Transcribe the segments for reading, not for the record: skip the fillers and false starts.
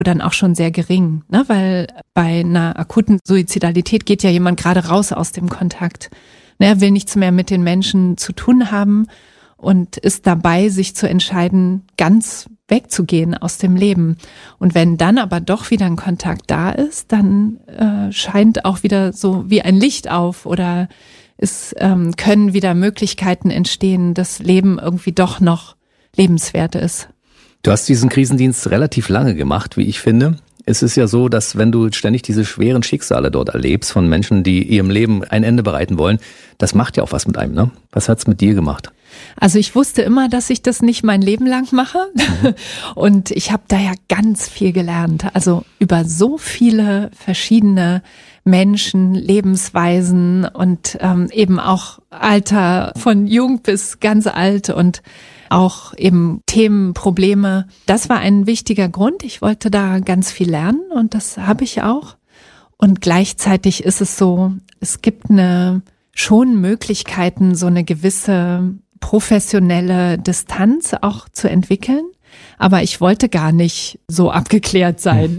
dann auch schon sehr gering, ne? Weil bei einer akuten Suizidalität geht ja jemand gerade raus aus dem Kontakt. Ne? Er will nichts mehr mit den Menschen zu tun haben und ist dabei, sich zu entscheiden, ganz wegzugehen aus dem Leben. Und wenn dann aber doch wieder ein Kontakt da ist, dann scheint auch wieder so wie ein Licht auf oder es können wieder Möglichkeiten entstehen, dass Leben irgendwie doch noch lebenswert ist. Du hast diesen Krisendienst relativ lange gemacht, wie ich finde. Es ist ja so, dass wenn du ständig diese schweren Schicksale dort erlebst von Menschen, die ihrem Leben ein Ende bereiten wollen, das macht ja auch was mit einem, ne? Was hat's mit dir gemacht? Also ich wusste immer, dass ich das nicht mein Leben lang mache. Und ich habe da ja ganz viel gelernt. Also über so viele verschiedene Menschen, Lebensweisen und eben auch Alter von jung bis ganz alt und auch eben Themen, Probleme. Das war ein wichtiger Grund. Ich wollte da ganz viel lernen und das habe ich auch. Und gleichzeitig ist es so, es gibt schon Möglichkeiten, so eine gewisse professionelle Distanz auch zu entwickeln. Aber ich wollte gar nicht so abgeklärt sein.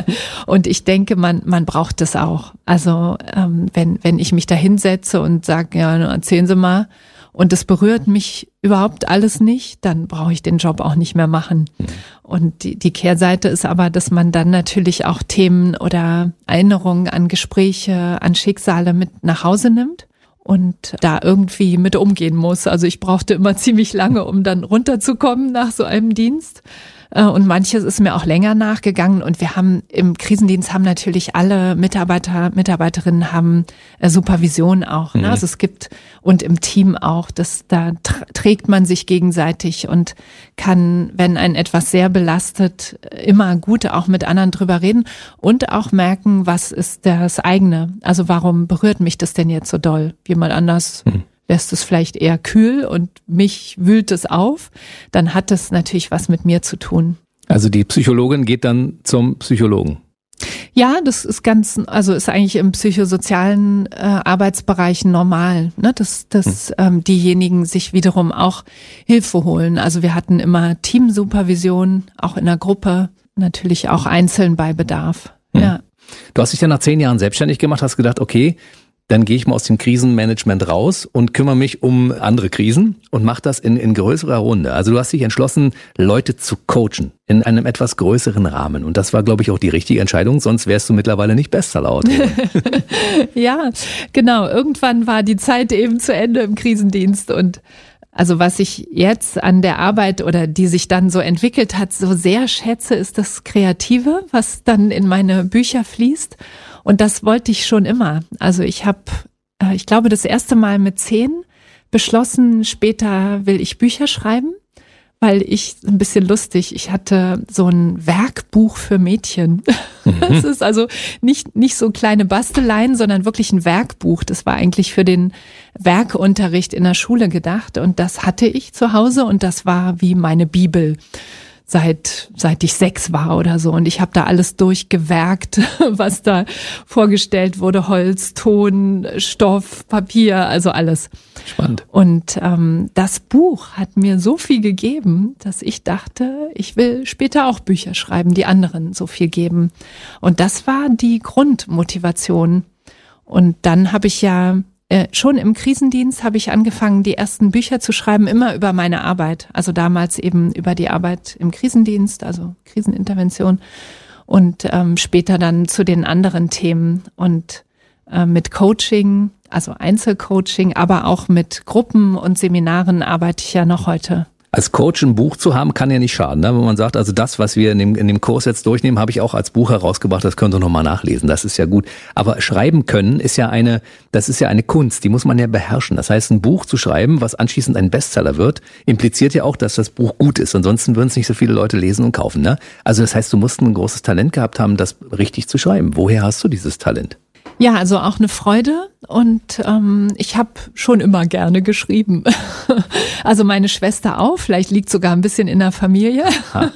Und ich denke, man braucht das auch. Also wenn ich mich da hinsetze und sage, ja, erzählen Sie mal, und es berührt mich überhaupt alles nicht, dann brauche ich den Job auch nicht mehr machen. Und die Kehrseite ist aber, dass man dann natürlich auch Themen oder Erinnerungen an Gespräche, an Schicksale mit nach Hause nimmt und da irgendwie mit umgehen muss. Also ich brauchte immer ziemlich lange, um dann runterzukommen nach so einem Dienst. Und manches ist mir auch länger nachgegangen. Und wir haben im Krisendienst natürlich alle Mitarbeiterinnen haben Supervision auch. Ne? Also es gibt und im Team auch, da trägt man sich gegenseitig und kann, wenn einen etwas sehr belastet, immer gut auch mit anderen drüber reden und auch merken, was ist das eigene. Also warum berührt mich das denn jetzt so doll? Jemand anders lässt es vielleicht eher kühl und mich wühlt es auf, dann hat das natürlich was mit mir zu tun. Also die Psychologin geht dann zum Psychologen? Ja, das ist ist eigentlich im psychosozialen Arbeitsbereich normal, ne? dass diejenigen sich wiederum auch Hilfe holen. Also wir hatten immer Teamsupervision, auch in der Gruppe, natürlich auch einzeln bei Bedarf. Ja. Du hast dich dann nach 10 Jahren selbstständig gemacht, hast gedacht, okay, dann gehe ich mal aus dem Krisenmanagement raus und kümmere mich um andere Krisen und mache das in größerer Runde. Also du hast dich entschlossen, Leute zu coachen in einem etwas größeren Rahmen. Und das war, glaube ich, auch die richtige Entscheidung, sonst wärst du mittlerweile nicht Bestsellerautorin. Ja, genau. Irgendwann war die Zeit eben zu Ende im Krisendienst und also was ich jetzt an der Arbeit oder die sich dann so entwickelt hat, so sehr schätze, ist das Kreative, was dann in meine Bücher fließt. Und das wollte ich schon immer. Also ich glaube, das erste Mal mit 10 beschlossen, später will ich Bücher schreiben, weil ein bisschen lustig, ich hatte so ein Werkbuch für Mädchen. Das ist also nicht so kleine Basteleien, sondern wirklich ein Werkbuch. Das war eigentlich für den Werkunterricht in der Schule gedacht und das hatte ich zu Hause und das war wie meine Bibel. Seit ich 6 war oder so. Und ich habe da alles durchgewerkt, was da vorgestellt wurde. Holz, Ton, Stoff, Papier, also alles. Spannend. Und das Buch hat mir so viel gegeben, dass ich dachte, ich will später auch Bücher schreiben, die anderen so viel geben. Und das war die Grundmotivation. Und dann habe ich schon im Krisendienst habe ich angefangen, die ersten Bücher zu schreiben, immer über meine Arbeit. Also damals eben über die Arbeit im Krisendienst, also Krisenintervention und später dann zu den anderen Themen und mit Coaching, also Einzelcoaching, aber auch mit Gruppen und Seminaren arbeite ich ja noch heute. Als Coach ein Buch zu haben, kann ja nicht schaden, ne? Wenn man sagt, also das, was wir in dem Kurs jetzt durchnehmen, habe ich auch als Buch herausgebracht, das könnt ihr nochmal nachlesen, das ist ja gut. Aber schreiben können ist ja eine Kunst, die muss man ja beherrschen. Das heißt, ein Buch zu schreiben, was anschließend ein Bestseller wird, impliziert ja auch, dass das Buch gut ist. Ansonsten würden es nicht so viele Leute lesen und kaufen, ne? Also das heißt, du musst ein großes Talent gehabt haben, das richtig zu schreiben. Woher hast du dieses Talent? Ja, also auch eine Freude und ich habe schon immer gerne geschrieben. Also meine Schwester auch, vielleicht liegt sogar ein bisschen in der Familie.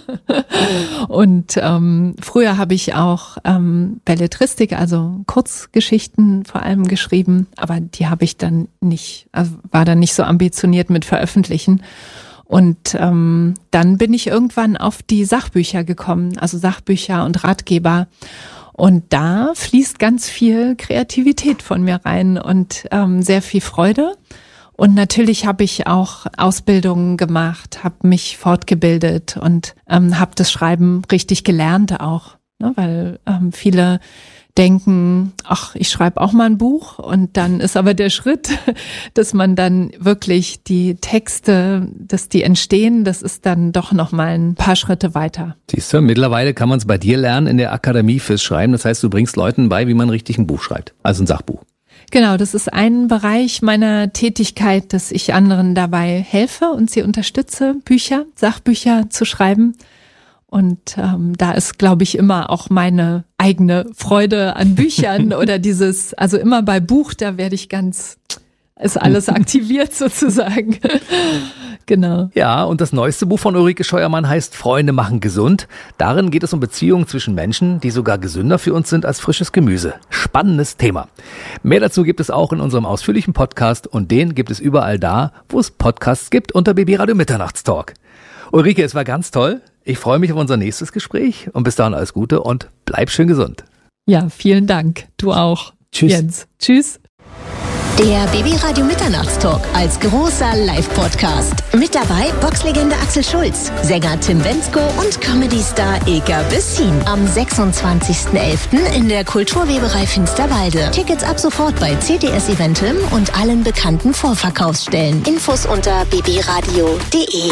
Und früher habe ich auch Belletristik, also Kurzgeschichten vor allem geschrieben, aber die habe ich dann nicht, also war dann nicht so ambitioniert mit Veröffentlichen. Und dann bin ich irgendwann auf die Sachbücher gekommen, also Sachbücher und Ratgeber. Und da fließt ganz viel Kreativität von mir rein und sehr viel Freude. Und natürlich habe ich auch Ausbildungen gemacht, habe mich fortgebildet und habe das Schreiben richtig gelernt auch, ne? Weil viele denken, ach, ich schreibe auch mal ein Buch, und dann ist aber der Schritt, dass man dann wirklich die Texte, dass die entstehen, das ist dann doch noch mal ein paar Schritte weiter. Siehst du, mittlerweile kann man es bei dir lernen in der Akademie fürs Schreiben. Das heißt, du bringst Leuten bei, wie man richtig ein Buch schreibt, also ein Sachbuch. Genau, das ist ein Bereich meiner Tätigkeit, dass ich anderen dabei helfe und sie unterstütze, Sachbücher zu schreiben. Und da ist, glaube ich, immer auch meine eigene Freude an Büchern oder also immer bei Buch, da werde ich ist alles aktiviert sozusagen. Genau. Ja, und das neueste Buch von Ulrike Scheuermann heißt Freunde machen gesund. Darin geht es um Beziehungen zwischen Menschen, die sogar gesünder für uns sind als frisches Gemüse. Spannendes Thema. Mehr dazu gibt es auch in unserem ausführlichen Podcast, und den gibt es überall da, wo es Podcasts gibt, unter BB Radio Mitternachtstalk. Ulrike, es war ganz toll. Ich freue mich auf unser nächstes Gespräch, und bis dahin alles Gute und bleib schön gesund. Ja, vielen Dank. Du auch. Tschüss. Jens. Tschüss. Der BB Radio Mitternachtstalk als großer Live-Podcast. Mit dabei Boxlegende Axel Schulz, Sänger Tim Bendzko und Comedy-Star Ilka Bessin. Am 26.11. in der Kulturweberei Finsterwalde. Tickets ab sofort bei CTS Eventim und allen bekannten Vorverkaufsstellen. Infos unter bbradio.de.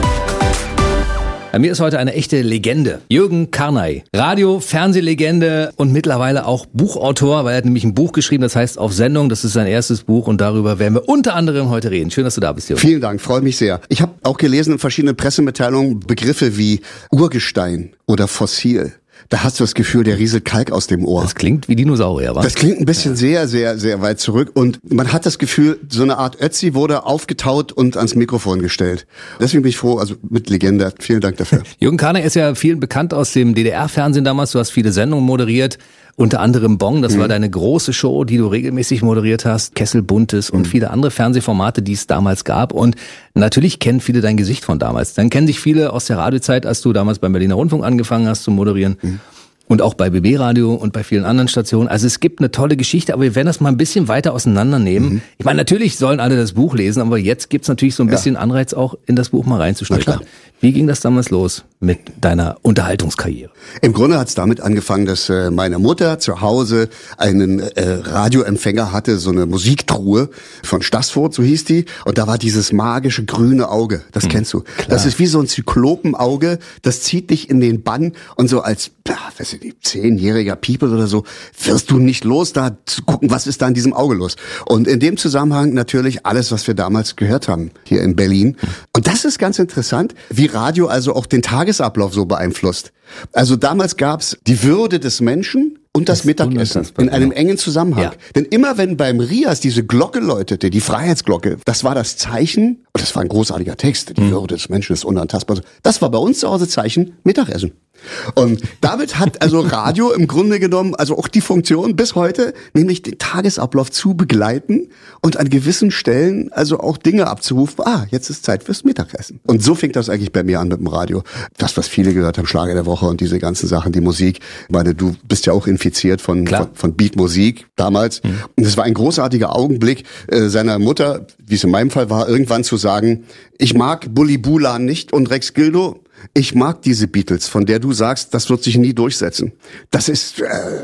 Bei mir ist heute eine echte Legende. Jürgen Karnay. Radio-, Fernsehlegende und mittlerweile auch Buchautor, weil er hat nämlich ein Buch geschrieben, das heißt Auf Sendung. Das ist sein erstes Buch, und darüber werden wir unter anderem heute reden. Schön, dass du da bist, Jürgen. Vielen Dank, freue mich sehr. Ich habe auch gelesen in verschiedenen Pressemitteilungen Begriffe wie Urgestein oder Fossil. Da hast du das Gefühl, der rieselt Kalk aus dem Ohr. Das klingt wie Dinosaurier, wa? Das klingt ein bisschen sehr, sehr, sehr weit zurück. Und man hat das Gefühl, so eine Art Ötzi wurde aufgetaut und ans Mikrofon gestellt. Deswegen bin ich froh, also mit Legende. Vielen Dank dafür. Jürgen Karnay ist ja vielen bekannt aus dem DDR-Fernsehen damals. Du hast viele Sendungen moderiert. Unter anderem Bong, das war deine große Show, die du regelmäßig moderiert hast, Kessel Buntes und viele andere Fernsehformate, die es damals gab. Und natürlich kennen viele dein Gesicht von damals. Dann kennen sich viele aus der Radiozeit, als du damals beim Berliner Rundfunk angefangen hast zu moderieren. Und auch bei BB Radio und bei vielen anderen Stationen. Also es gibt eine tolle Geschichte, aber wir werden das mal ein bisschen weiter auseinandernehmen. Ich meine, natürlich sollen alle das Buch lesen, aber jetzt gibt's natürlich so ein bisschen Anreiz, auch in das Buch mal reinzuschnuppern. Wie ging das damals los mit deiner Unterhaltungskarriere? Im Grunde hat's damit angefangen, dass meine Mutter zu Hause einen Radioempfänger hatte, so eine Musiktruhe von Stassfurt, so hieß die. Und da war dieses magische grüne Auge, das kennst du. Klar. Das ist wie so ein Zyklopenauge, das zieht dich in den Bann, und so als, weiß ich nicht, 10-jähriger People oder so, wirst du nicht los, da zu gucken, was ist da in diesem Auge los. Und in dem Zusammenhang natürlich alles, was wir damals gehört haben, hier in Berlin. Und das ist ganz interessant, wie Radio also auch den Tagesablauf so beeinflusst. Also damals gab's die Würde des Menschen und das Mittagessen in einem engen Zusammenhang. Ja. Denn immer wenn beim Rias diese Glocke läutete, die Freiheitsglocke, das war das Zeichen, und das war ein großartiger Text, die Würde des Menschen ist unantastbar. Das war bei uns zu Hause Zeichen Mittagessen. Und damit hat also Radio im Grunde genommen also auch die Funktion bis heute, nämlich den Tagesablauf zu begleiten und an gewissen Stellen also auch Dinge abzurufen. Jetzt ist Zeit fürs Mittagessen. Und so fing das eigentlich bei mir an mit dem Radio. Das, was viele gehört haben, Schlager der Woche und diese ganzen Sachen, die Musik. Ich meine, du bist ja auch infiziert von Beatmusik damals. Und es war ein großartiger Augenblick seiner Mutter, wie es in meinem Fall war, irgendwann zu sagen, ich mag Bully Bulan nicht und Rex Gildo. Ich mag diese Beatles, von der du sagst, das wird sich nie durchsetzen. Das ist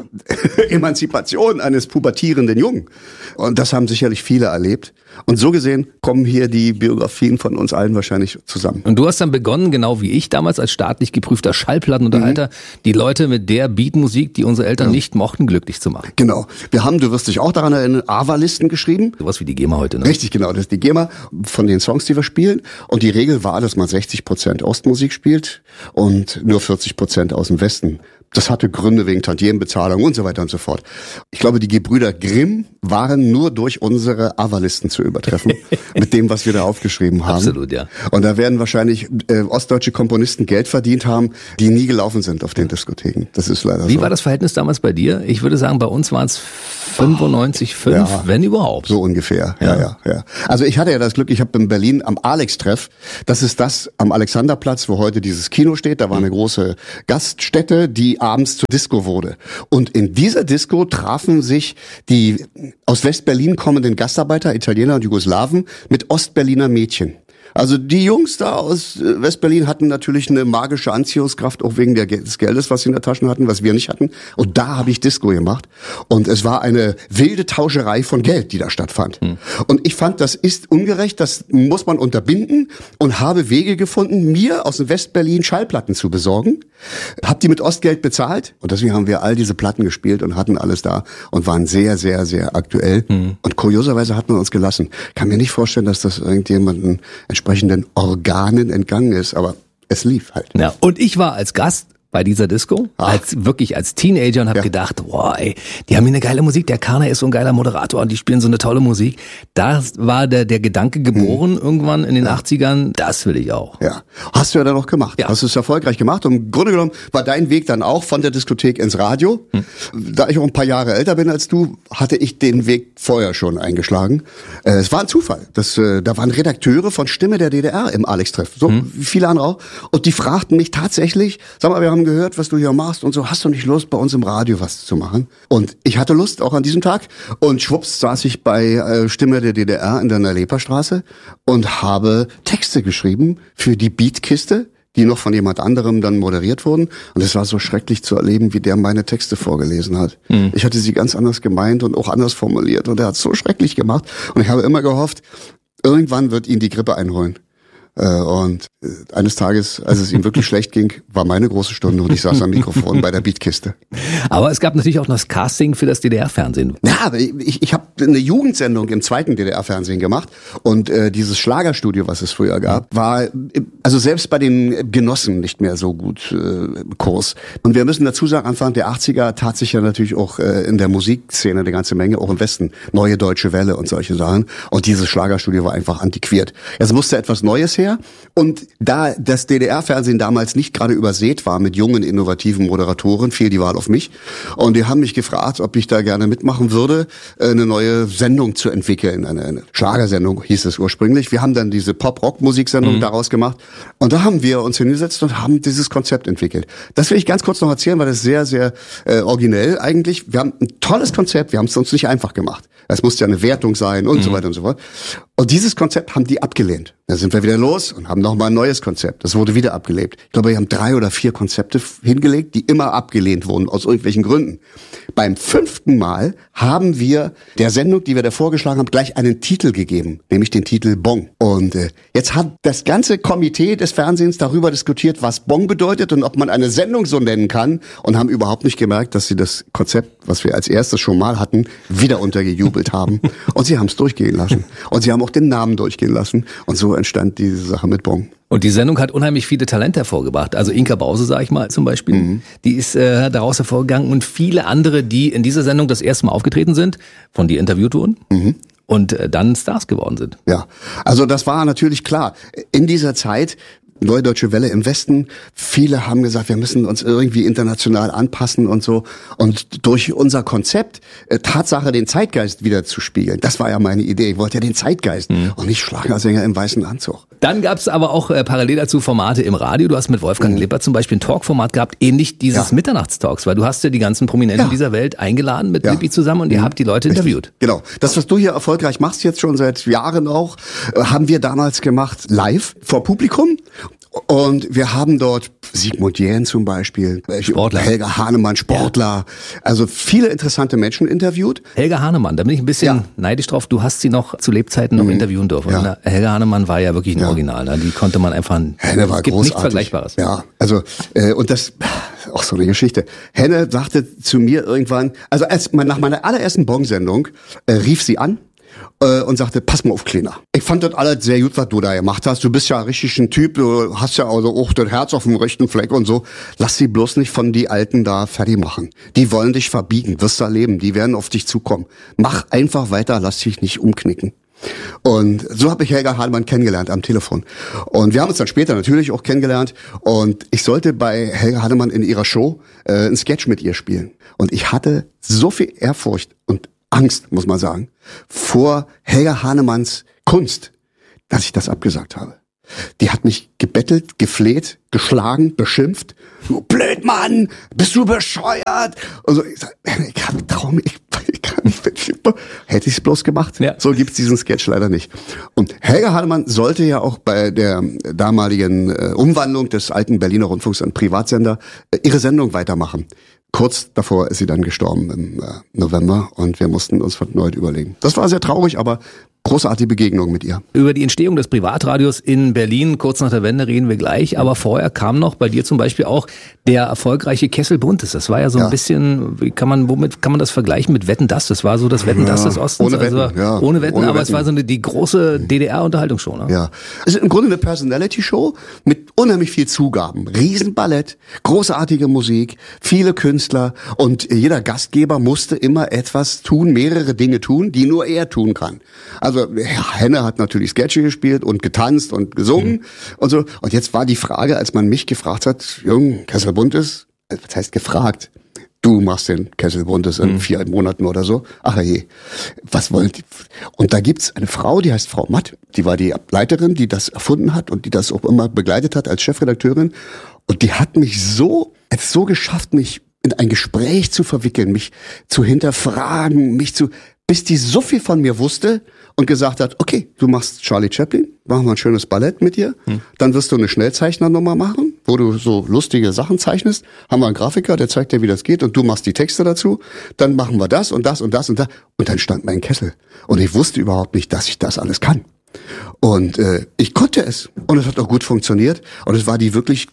Emanzipation eines pubertierenden Jungen. Und das haben sicherlich viele erlebt. Und so gesehen kommen hier die Biografien von uns allen wahrscheinlich zusammen. Und du hast dann begonnen, genau wie ich damals als staatlich geprüfter Schallplattenunterhalter, die Leute mit der Beatmusik, die unsere Eltern nicht mochten, glücklich zu machen. Genau. Wir haben, du wirst dich auch daran erinnern, AWA-Listen geschrieben. Sowas wie die GEMA heute, ne? Richtig, genau. Das ist die GEMA von den Songs, die wir spielen. Und die Regel war, dass man 60% Ostmusik spielt und nur 40% aus dem Westen Das hatte Gründe wegen Tantiemenbezahlung und so weiter und so fort. Ich glaube, die Gebrüder Grimm waren nur durch unsere Avalisten zu übertreffen, mit dem, was wir da aufgeschrieben haben. Absolut, ja. Und da werden wahrscheinlich ostdeutsche Komponisten Geld verdient haben, die nie gelaufen sind auf den Diskotheken. Das ist leider so. Wie war das Verhältnis damals bei dir? Ich würde sagen, bei uns waren es 95,5, wenn überhaupt. So ungefähr, ja. Also ich hatte ja das Glück, ich habe in Berlin am Alex-Treff, das ist das am Alexanderplatz, wo heute dieses Kino steht, da war eine große Gaststätte, die abends zur Disco wurde. Und in dieser Disco trafen sich die aus Westberlin kommenden Gastarbeiter, Italiener und Jugoslawen mit Ostberliner Mädchen. Also die Jungs da aus Westberlin hatten natürlich eine magische Anziehungskraft, auch wegen des Geldes, was sie in der Tasche hatten, was wir nicht hatten. Und da habe ich Disco gemacht. Und es war eine wilde Tauscherei von Geld, die da stattfand. Und ich fand, das ist ungerecht, das muss man unterbinden, und habe Wege gefunden, mir aus dem Westberlin Schallplatten zu besorgen. Hab die mit Ostgeld bezahlt. Und deswegen haben wir all diese Platten gespielt und hatten alles da und waren sehr, sehr, sehr aktuell. Und kurioserweise hat man uns gelassen. Kann mir nicht vorstellen, dass das irgendjemanden entsprechenden Organen entgangen ist, aber es lief halt. Ja, und ich war als Gast bei dieser Disco, als Teenager, und habe gedacht, boah, ey, die haben hier eine geile Musik, der Karner ist so ein geiler Moderator und die spielen so eine tolle Musik. Da war der Gedanke geboren, irgendwann in den 80ern, das will ich auch. Ja, hast du ja dann auch gemacht. Ja. Hast du es erfolgreich gemacht, und im Grunde genommen war dein Weg dann auch von der Diskothek ins Radio. Da ich auch ein paar Jahre älter bin als du, hatte ich den Weg vorher schon eingeschlagen. Es war ein Zufall. Da waren Redakteure von Stimme der DDR im Alex-Treff, so wie viele andere auch, und die fragten mich tatsächlich, sag mal, wir haben gehört, was du hier machst und so, hast du nicht Lust, bei uns im Radio was zu machen? Und ich hatte Lust, auch an diesem Tag, und schwupps saß ich bei Stimme der DDR in der Leperstraße und habe Texte geschrieben für die Beatkiste, die noch von jemand anderem dann moderiert wurden. Und es war so schrecklich zu erleben, wie der meine Texte vorgelesen hat. Ich hatte sie ganz anders gemeint und auch anders formuliert, und er hat es so schrecklich gemacht. Und ich habe immer gehofft, irgendwann wird ihn die Grippe einholen. Und eines Tages, als es ihm wirklich schlecht ging, war meine große Stunde, und ich saß am Mikrofon bei der Beatkiste. Aber es gab natürlich auch noch das Casting für das DDR-Fernsehen. Ja, aber ich habe eine Jugendsendung im zweiten DDR-Fernsehen gemacht, und dieses Schlagerstudio, was es früher gab, war also selbst bei den Genossen nicht mehr so gut Kurs. Und wir müssen dazu sagen, Anfang der 80er tat sich ja natürlich auch in der Musikszene eine ganze Menge, auch im Westen, Neue Deutsche Welle und solche Sachen. Und dieses Schlagerstudio war einfach antiquiert. Es musste etwas Neues her. Und da das DDR-Fernsehen damals nicht gerade übersät war mit jungen, innovativen Moderatoren, fiel die Wahl auf mich. Und die haben mich gefragt, ob ich da gerne mitmachen würde, eine neue Sendung zu entwickeln. Eine Schlagersendung hieß es ursprünglich. Wir haben dann diese Pop-Rock-Musiksendung daraus gemacht. Und da haben wir uns hingesetzt und haben dieses Konzept entwickelt. Das will ich ganz kurz noch erzählen, weil das sehr, sehr originell eigentlich. Wir haben ein tolles Konzept, wir haben es uns nicht einfach gemacht. Es musste ja eine Wertung sein und so weiter und so fort. Und dieses Konzept haben die abgelehnt. Da sind wir wieder los und haben nochmal ein neues Konzept. Das wurde wieder abgelehnt. Ich glaube, wir haben 3 oder 4 Konzepte hingelegt, die immer abgelehnt wurden, aus irgendwelchen Gründen. Beim 5. Mal haben wir der Sendung, die wir da vorgeschlagen haben, gleich einen Titel gegeben, nämlich den Titel Bong. Und jetzt hat das ganze Komitee des Fernsehens darüber diskutiert, was Bong bedeutet und ob man eine Sendung so nennen kann, und haben überhaupt nicht gemerkt, dass sie das Konzept, was wir als erstes schon mal hatten, wieder untergejubelt haben. Und sie haben es durchgehen lassen. Und sie haben auch den Namen durchgehen lassen. Und so entstand diese Sache mit Bong. Und die Sendung hat unheimlich viele Talente hervorgebracht. Also Inka Bause, sag ich mal, zum Beispiel, die ist daraus hervorgegangen, und viele andere, die in dieser Sendung das erste Mal aufgetreten sind, von dir interviewt wurden. Und dann Stars geworden sind. Ja, also das war natürlich klar. In dieser Zeit, Neue Deutsche Welle im Westen, viele haben gesagt, wir müssen uns irgendwie international anpassen und so. Und durch unser Konzept, Tatsache, den Zeitgeist wieder zu spiegeln, das war ja meine Idee. Ich wollte ja den Zeitgeist und nicht Schlagersänger im weißen Anzug. Dann gab es aber auch parallel dazu Formate im Radio. Du hast mit Wolfgang Lippert zum Beispiel ein Talkformat gehabt, ähnlich dieses Mitternachtstalks, weil du hast ja die ganzen Prominenten dieser Welt eingeladen mit Lippi zusammen, und ihr habt die Leute interviewt. Genau. Das, was du hier erfolgreich machst, jetzt schon seit Jahren auch, haben wir damals gemacht, live, vor Publikum. Und wir haben dort Sigmund Jähn zum Beispiel, Sportler. Helga Hahnemann, Sportler, also viele interessante Menschen interviewt. Helga Hahnemann, da bin ich ein bisschen neidisch drauf. Du hast sie noch zu Lebzeiten noch interviewen dürfen. Ja. Helga Hahnemann war ja wirklich ein Original. Ne? Die konnte man einfach, Henne war gibt großartig. nichts Vergleichbares. Ja, also und das auch so eine Geschichte. Henne sagte zu mir irgendwann, also nach meiner allerersten Bong-Sendung rief sie an und sagte, pass mal auf, Kleiner. Ich fand das alles sehr gut, was du da gemacht hast. Du bist ja richtig ein Typ, du hast ja also auch das Herz auf dem rechten Fleck und so. Lass sie bloß nicht von die Alten da fertig machen. Die wollen dich verbiegen, wirst du erleben, die werden auf dich zukommen. Mach einfach weiter, lass dich nicht umknicken. Und so habe ich Helga Hademann kennengelernt am Telefon. Und wir haben uns dann später natürlich auch kennengelernt. Und ich sollte bei Helga Hademann in ihrer Show einen Sketch mit ihr spielen. Und ich hatte so viel Ehrfurcht und Angst, muss man sagen, vor Helga Hademanns Kunst, dass ich das abgesagt habe. Die hat mich gebettelt, gefleht, geschlagen, beschimpft. Du Blödmann, bist du bescheuert? Und so, ich habe Traum, ich kann nicht. Hätte ich es bloß gemacht. Ja. So gibt's diesen Sketch leider nicht. Und Helga Hademann sollte ja auch bei der damaligen Umwandlung des alten Berliner Rundfunks an Privatsender ihre Sendung weitermachen. Kurz davor ist sie dann gestorben im November und wir mussten uns erneut überlegen. Das war sehr traurig, aber großartige Begegnung mit ihr. Über die Entstehung des Privatradios in Berlin, kurz nach der Wende, reden wir gleich. Aber vorher kam noch bei dir zum Beispiel auch der erfolgreiche Kessel Buntes. Das war ja so ein bisschen, womit kann man das vergleichen mit Wetten, dass? Das war so das Wetten, dass des Ostens. Ohne Wetten, also, ohne Wetten, aber es war so die große DDR-Unterhaltungsshow. Ne? Ja, es ist im Grunde eine Personality-Show mit unheimlich viel Zugaben. Riesenballett, großartige Musik, viele Künstler und jeder Gastgeber musste immer etwas tun, mehrere Dinge tun, die nur er tun kann. Also Henne hat natürlich Sketche gespielt und getanzt und gesungen und so. Und jetzt war die Frage, als man mich gefragt hat, Jung, Kessel Buntes, was heißt gefragt? Du machst den Kessel Buntes in 4 Monaten oder so. Ach je, was wollen die? Und da gibt's eine Frau, die heißt Frau Matt, die war die Leiterin, die das erfunden hat und die das auch immer begleitet hat als Chefredakteurin. Und die hat mich so geschafft, mich in ein Gespräch zu verwickeln, mich zu hinterfragen, bis die so viel von mir wusste und gesagt hat, okay, du machst Charlie Chaplin, machen wir ein schönes Ballett mit dir, dann wirst du eine Schnellzeichner-Nummer machen, wo du so lustige Sachen zeichnest, haben wir einen Grafiker, der zeigt dir, wie das geht und du machst die Texte dazu, dann machen wir das und das und das und das und dann stand mein Kessel und ich wusste überhaupt nicht, dass ich das alles kann. Und ich konnte es und es hat auch gut funktioniert und es war die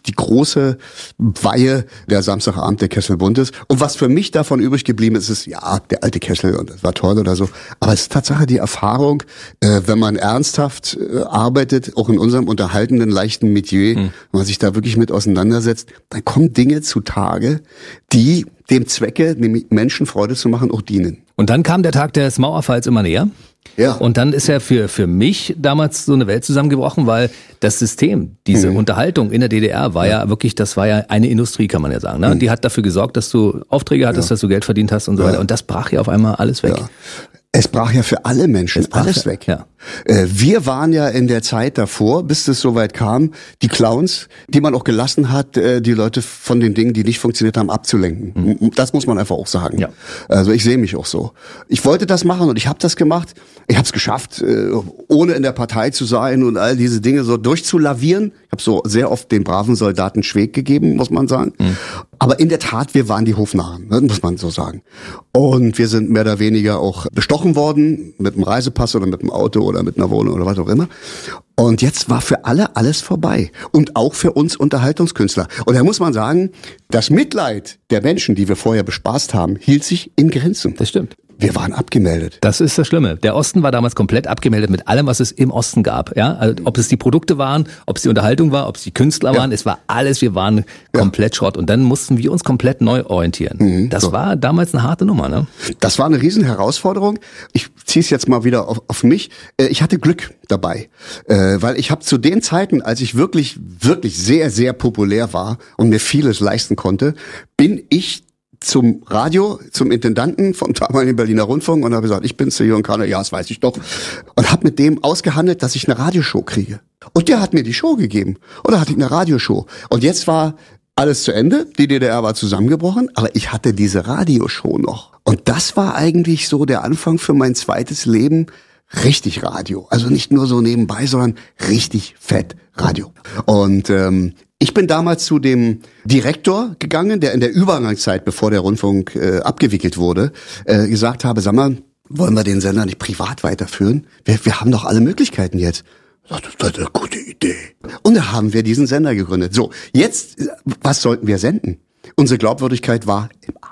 große Weihe der Samstagabend der Kessel Buntes und was für mich davon übrig geblieben ist, ist ja der alte Kessel und das war toll oder so, aber es ist Tatsache die Erfahrung, wenn man ernsthaft arbeitet, auch in unserem unterhaltenden, leichten Metier, wenn man sich da wirklich mit auseinandersetzt, dann kommen Dinge zutage, die dem Zwecke, nämlich Menschen Freude zu machen, auch dienen. Und dann kam der Tag des Mauerfalls immer näher. Ja. Und dann ist ja für mich damals so eine Welt zusammengebrochen, weil das System, diese Unterhaltung in der DDR war ja wirklich, das war ja eine Industrie, kann man ja sagen. Ne? Die hat dafür gesorgt, dass du Aufträge hattest, dass du Geld verdient hast und so weiter. Und das brach ja auf einmal alles weg. Ja. Es brach ja für alle Menschen alles weg. Ja. Wir waren ja in der Zeit davor, bis es soweit kam, die Clowns, die man auch gelassen hat, die Leute von den Dingen, die nicht funktioniert haben, abzulenken. Das muss man einfach auch sagen. Ja. Also ich sehe mich auch so. Ich wollte das machen und ich habe das gemacht. Ich habe es geschafft, ohne in der Partei zu sein und all diese Dinge so durchzulavieren. Ich habe so sehr oft den braven Soldaten Schweg gegeben, muss man sagen. Aber in der Tat, wir waren die Hofnarren, muss man so sagen. Und wir sind mehr oder weniger auch bestochen worden mit einem Reisepass oder mit einem Auto oder mit einer Wohnung oder was auch immer. Und jetzt war für alle alles vorbei. Und auch für uns Unterhaltungskünstler. Und da muss man sagen, das Mitleid der Menschen, die wir vorher bespaßt haben, hielt sich in Grenzen. Das stimmt. Wir waren abgemeldet. Das ist das Schlimme. Der Osten war damals komplett abgemeldet mit allem, was es im Osten gab. Ja, also, ob es die Produkte waren, ob es die Unterhaltung war, ob es die Künstler waren, es war alles. Wir waren komplett Schrott. Und dann mussten wir uns komplett neu orientieren. Das war damals eine harte Nummer, ne? Das war eine riesen Herausforderung. Ich ziehe es jetzt mal wieder auf mich. Ich hatte Glück dabei, weil ich habe zu den Zeiten, als ich wirklich sehr, sehr populär war und mir vieles leisten konnte, bin ich zum Radio, zum Intendanten vom damaligen Berliner Rundfunk und habe gesagt, ich bin's, der Jürgen Kahner, ja, das weiß ich doch. Und habe mit dem ausgehandelt, dass ich eine Radioshow kriege. Und der hat mir die Show gegeben. Und da hatte ich eine Radioshow. Und jetzt war alles zu Ende, die DDR war zusammengebrochen, aber ich hatte diese Radioshow noch. Und das war eigentlich so der Anfang für mein zweites Leben, richtig Radio. Also nicht nur so nebenbei, sondern richtig fett Radio. Und ich bin damals zu dem Direktor gegangen, der in der Übergangszeit, bevor der Rundfunk abgewickelt wurde, gesagt habe, sag mal, wollen wir den Sender nicht privat weiterführen? Wir haben doch alle Möglichkeiten jetzt. Das ist eine gute Idee. Und da haben wir diesen Sender gegründet. So, jetzt, was sollten wir senden? Unsere Glaubwürdigkeit war im Arsch.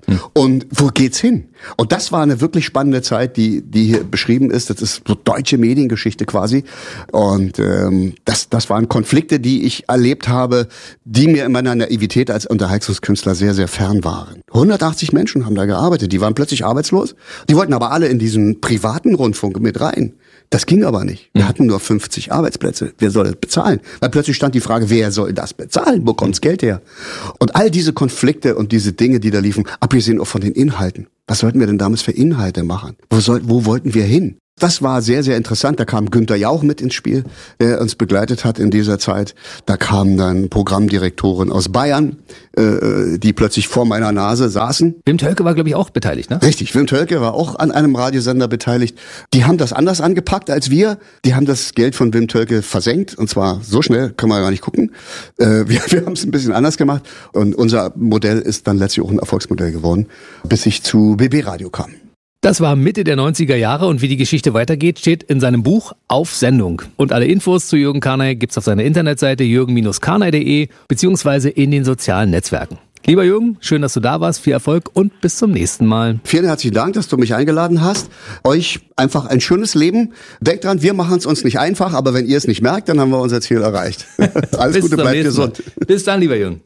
Und wo geht's hin? Und das war eine wirklich spannende Zeit, die hier beschrieben ist. Das ist so deutsche Mediengeschichte quasi. Und das waren Konflikte, die ich erlebt habe, die mir in meiner Naivität als Unterhaltungskünstler sehr, sehr fern waren. 180 Menschen haben da gearbeitet, die waren plötzlich arbeitslos. Die wollten aber alle in diesen privaten Rundfunk mit rein. Das ging aber nicht. Wir hatten nur 50 Arbeitsplätze. Wer soll das bezahlen? Weil plötzlich stand die Frage, wer soll das bezahlen? Wo kommt's Geld her? Und all diese Konflikte und diese Dinge, die da liefen, abgesehen auch von den Inhalten. Was sollten wir denn damals für Inhalte machen? Wo wollten wir hin? Das war sehr, sehr interessant. Da kam Günther Jauch mit ins Spiel, der uns begleitet hat in dieser Zeit. Da kamen dann Programmdirektoren aus Bayern, die plötzlich vor meiner Nase saßen. Wim Tölke war, glaube ich, auch beteiligt, ne? Richtig, Wim Tölke war auch an einem Radiosender beteiligt. Die haben das anders angepackt als wir. Die haben das Geld von Wim Tölke versenkt. Und zwar so schnell, können wir gar nicht gucken. Wir haben es ein bisschen anders gemacht. Und unser Modell ist dann letztlich auch ein Erfolgsmodell geworden, bis ich zu BB Radio kam. Das war Mitte der 90er Jahre und wie die Geschichte weitergeht, steht in seinem Buch Auf Sendung. Und alle Infos zu Jürgen Karnay gibt's auf seiner Internetseite jürgen-karnay.de beziehungsweise in den sozialen Netzwerken. Lieber Jürgen, schön, dass du da warst, viel Erfolg und bis zum nächsten Mal. Vielen herzlichen Dank, dass du mich eingeladen hast. Euch einfach ein schönes Leben. Denkt dran, wir machen es uns nicht einfach, aber wenn ihr es nicht merkt, dann haben wir unser Ziel erreicht. Alles Gute, bleibt gesund. Bis dann, lieber Jürgen.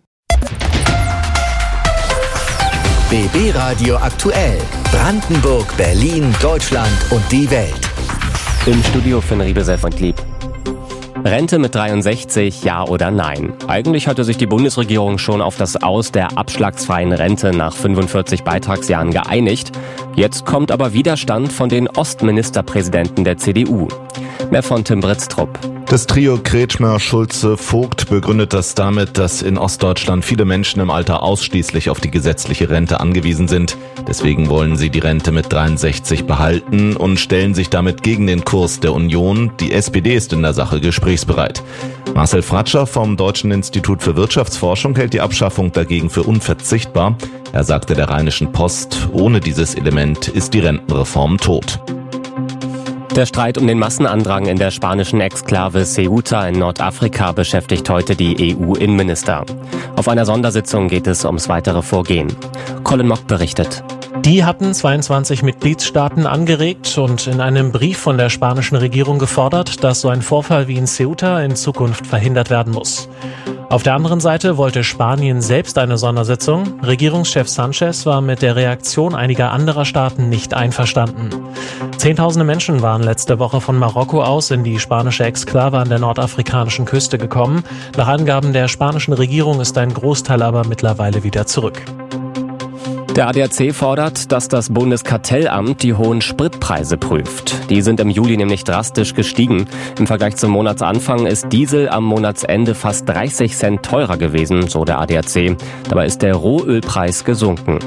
BB Radio aktuell. Brandenburg, Berlin, Deutschland und die Welt. Im Studio Finn Riebesell und Lieb. Rente mit 63, ja oder nein? Eigentlich hatte sich die Bundesregierung schon auf das Aus der abschlagsfreien Rente nach 45 Beitragsjahren geeinigt. Jetzt kommt aber Widerstand von den Ostministerpräsidenten der CDU. Mehr von Tim Britztrup. Das Trio Kretschmer, Schulze, Vogt begründet das damit, dass in Ostdeutschland viele Menschen im Alter ausschließlich auf die gesetzliche Rente angewiesen sind. Deswegen wollen sie die Rente mit 63 behalten und stellen sich damit gegen den Kurs der Union. Die SPD ist in der Sache gesprächsbereit. Marcel Fratscher vom Deutschen Institut für Wirtschaftsforschung hält die Abschaffung dagegen für unverzichtbar. Er sagte der Rheinischen Post, ohne dieses Element ist die Rentenreform tot. Der Streit um den Massenandrang in der spanischen Exklave Ceuta in Nordafrika beschäftigt heute die EU-Innenminister. Auf einer Sondersitzung geht es ums weitere Vorgehen. Colin Mock berichtet. Die hatten 22 Mitgliedstaaten angeregt und in einem Brief von der spanischen Regierung gefordert, dass so ein Vorfall wie in Ceuta in Zukunft verhindert werden muss. Auf der anderen Seite wollte Spanien selbst eine Sondersitzung. Regierungschef Sanchez war mit der Reaktion einiger anderer Staaten nicht einverstanden. Zehntausende Menschen waren letzte Woche von Marokko aus in die spanische Exklave an der nordafrikanischen Küste gekommen. Nach Angaben der spanischen Regierung ist ein Großteil aber mittlerweile wieder zurück. Der ADAC fordert, dass das Bundeskartellamt die hohen Spritpreise prüft. Die sind im Juli nämlich drastisch gestiegen. Im Vergleich zum Monatsanfang ist Diesel am Monatsende fast 30 Cent teurer gewesen, so der ADAC. Dabei ist der Rohölpreis gesunken.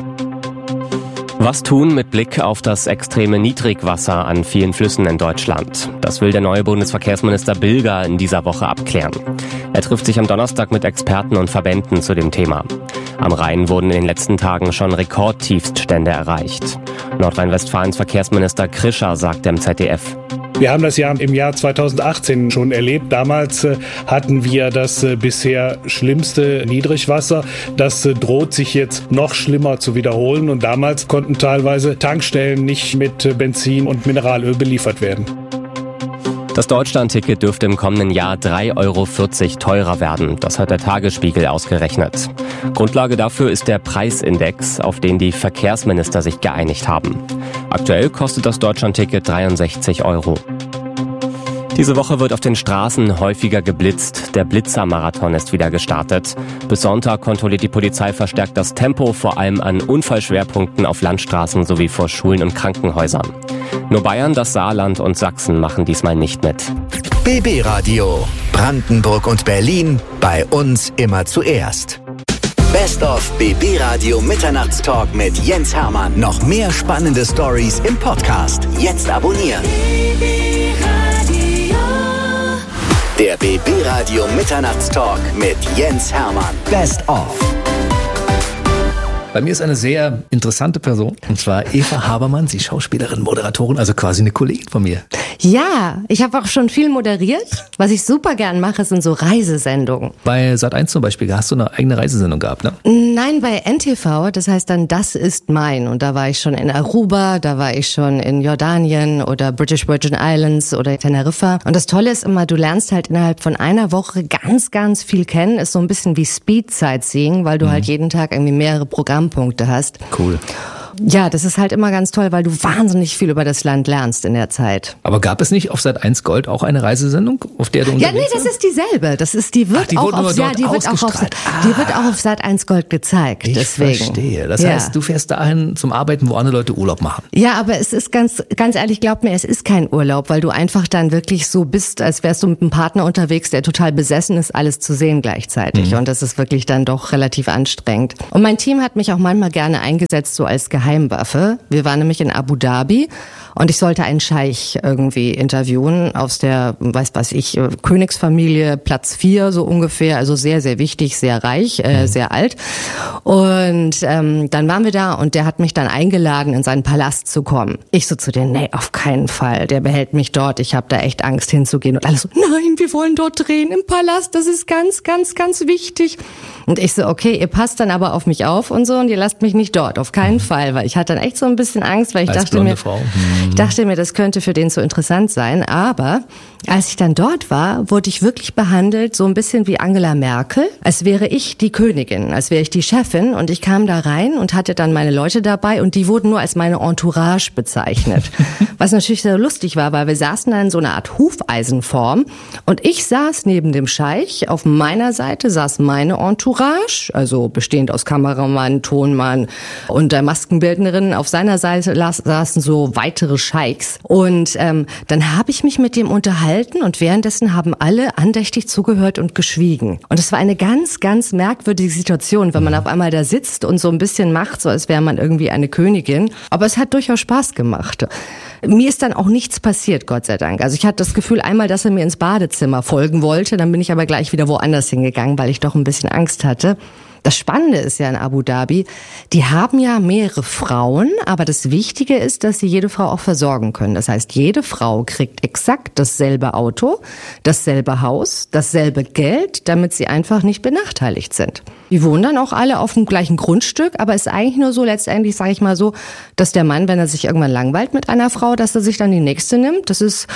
Was tun mit Blick auf das extreme Niedrigwasser an vielen Flüssen in Deutschland? Das will der neue Bundesverkehrsminister Bilger in dieser Woche abklären. Er trifft sich am Donnerstag mit Experten und Verbänden zu dem Thema. Am Rhein wurden in den letzten Tagen schon Rekordtiefststände erreicht. Nordrhein-Westfalens Verkehrsminister Krischer sagt dem ZDF: Wir haben das ja im Jahr 2018 schon erlebt. Damals hatten wir das bisher schlimmste Niedrigwasser. Das droht sich jetzt noch schlimmer zu wiederholen. Und damals konnten teilweise Tankstellen nicht mit Benzin und Mineralöl beliefert werden. Das Deutschlandticket dürfte im kommenden Jahr 3,40 € teurer werden. Das hat der Tagesspiegel ausgerechnet. Grundlage dafür ist der Preisindex, auf den die Verkehrsminister sich geeinigt haben. Aktuell kostet das Deutschlandticket 63 €. Diese Woche wird auf den Straßen häufiger geblitzt. Der Blitzermarathon ist wieder gestartet. Bis Sonntag kontrolliert die Polizei verstärkt das Tempo, vor allem an Unfallschwerpunkten auf Landstraßen sowie vor Schulen und Krankenhäusern. Nur Bayern, das Saarland und Sachsen machen diesmal nicht mit. BB Radio. Brandenburg und Berlin. Bei uns immer zuerst. Best of BB Radio Mitternachtstalk mit Jens Hermann. Noch mehr spannende Stories im Podcast. Jetzt abonnieren. Der BB Radio Mitternachtstalk mit Jens Hermann. Best of. Bei mir ist eine sehr interessante Person, und zwar Eva Habermann, sie Schauspielerin, Moderatorin, also quasi eine Kollegin von mir. Ja, ich habe auch schon viel moderiert. Was ich super gern mache, sind so Reisesendungen. Bei Sat.1 zum Beispiel hast du eine eigene Reisesendung gehabt, ne? Nein, bei NTV, das heißt dann Das ist mein. Und da war ich schon in Aruba, da war ich schon in Jordanien oder British Virgin Islands oder Teneriffa. Und das Tolle ist immer, du lernst halt innerhalb von einer Woche ganz, ganz viel kennen. Ist so ein bisschen wie Speed-Sightseeing, weil du halt jeden Tag irgendwie mehrere Programmpunkte hast. Cool. Ja, das ist halt immer ganz toll, weil du wahnsinnig viel über das Land lernst in der Zeit. Aber gab es nicht auf Sat.1 Gold auch eine Reisesendung, auf der du unterwegs das ist dieselbe. Die wird auch auf Sat.1 Gold gezeigt. Ich deswegen. Verstehe. Das heißt, du fährst dahin zum Arbeiten, wo andere Leute Urlaub machen. Ja, aber es ist ganz ehrlich, glaub mir, es ist kein Urlaub, weil du einfach dann wirklich so bist, als wärst du mit einem Partner unterwegs, der total besessen ist, alles zu sehen gleichzeitig. Und das ist wirklich dann doch relativ anstrengend. Und mein Team hat mich auch manchmal gerne eingesetzt, so als Geheimwaffe. Wir waren nämlich in Abu Dhabi und ich sollte einen Scheich irgendwie interviewen aus der, Königsfamilie, Platz 4 so ungefähr, also sehr, sehr wichtig, sehr reich, sehr alt. Und dann waren wir da und der hat mich dann eingeladen, in seinen Palast zu kommen. Ich so zu denen, nee, auf keinen Fall, der behält mich dort, ich habe da echt Angst hinzugehen. Und alles so, nein, wir wollen dort drehen im Palast, das ist ganz, ganz, ganz wichtig. Und ich so, okay, ihr passt dann aber auf mich auf und so und ihr lasst mich nicht dort, auf keinen Fall, weil ich hatte dann echt so ein bisschen Angst, weil ich dachte mir, das könnte für den so interessant sein. Aber als ich dann dort war, wurde ich wirklich behandelt so ein bisschen wie Angela Merkel, als wäre ich die Königin, als wäre ich die Chefin und ich kam da rein und hatte dann meine Leute dabei und die wurden nur als meine Entourage bezeichnet. Was natürlich sehr lustig war, weil wir saßen da in so einer Art Hufeisenform und ich saß neben dem Scheich, auf meiner Seite saß meine Entourage, also bestehend aus Kameramann, Tonmann und der Maskenbildnerin. Auf seiner Seite saßen so weitere Scheichs. Und dann habe ich mich mit dem unterhalten und währenddessen haben alle andächtig zugehört und geschwiegen. Und es war eine ganz, ganz merkwürdige Situation, wenn man auf einmal da sitzt und so ein bisschen macht, so als wäre man irgendwie eine Königin. Aber es hat durchaus Spaß gemacht. Mir ist dann auch nichts passiert, Gott sei Dank. Also ich hatte das Gefühl einmal, dass er mir ins Badezimmer folgen wollte. Dann bin ich aber gleich wieder woanders hingegangen, weil ich doch ein bisschen Angst hatte. Das Spannende ist ja in Abu Dhabi, die haben ja mehrere Frauen, aber das Wichtige ist, dass sie jede Frau auch versorgen können. Das heißt, jede Frau kriegt exakt dasselbe Auto, dasselbe Haus, dasselbe Geld, damit sie einfach nicht benachteiligt sind. Die wohnen dann auch alle auf dem gleichen Grundstück, aber ist eigentlich nur so, letztendlich sage ich mal so, dass der Mann, wenn er sich irgendwann langweilt mit einer Frau, dass er sich dann die nächste nimmt.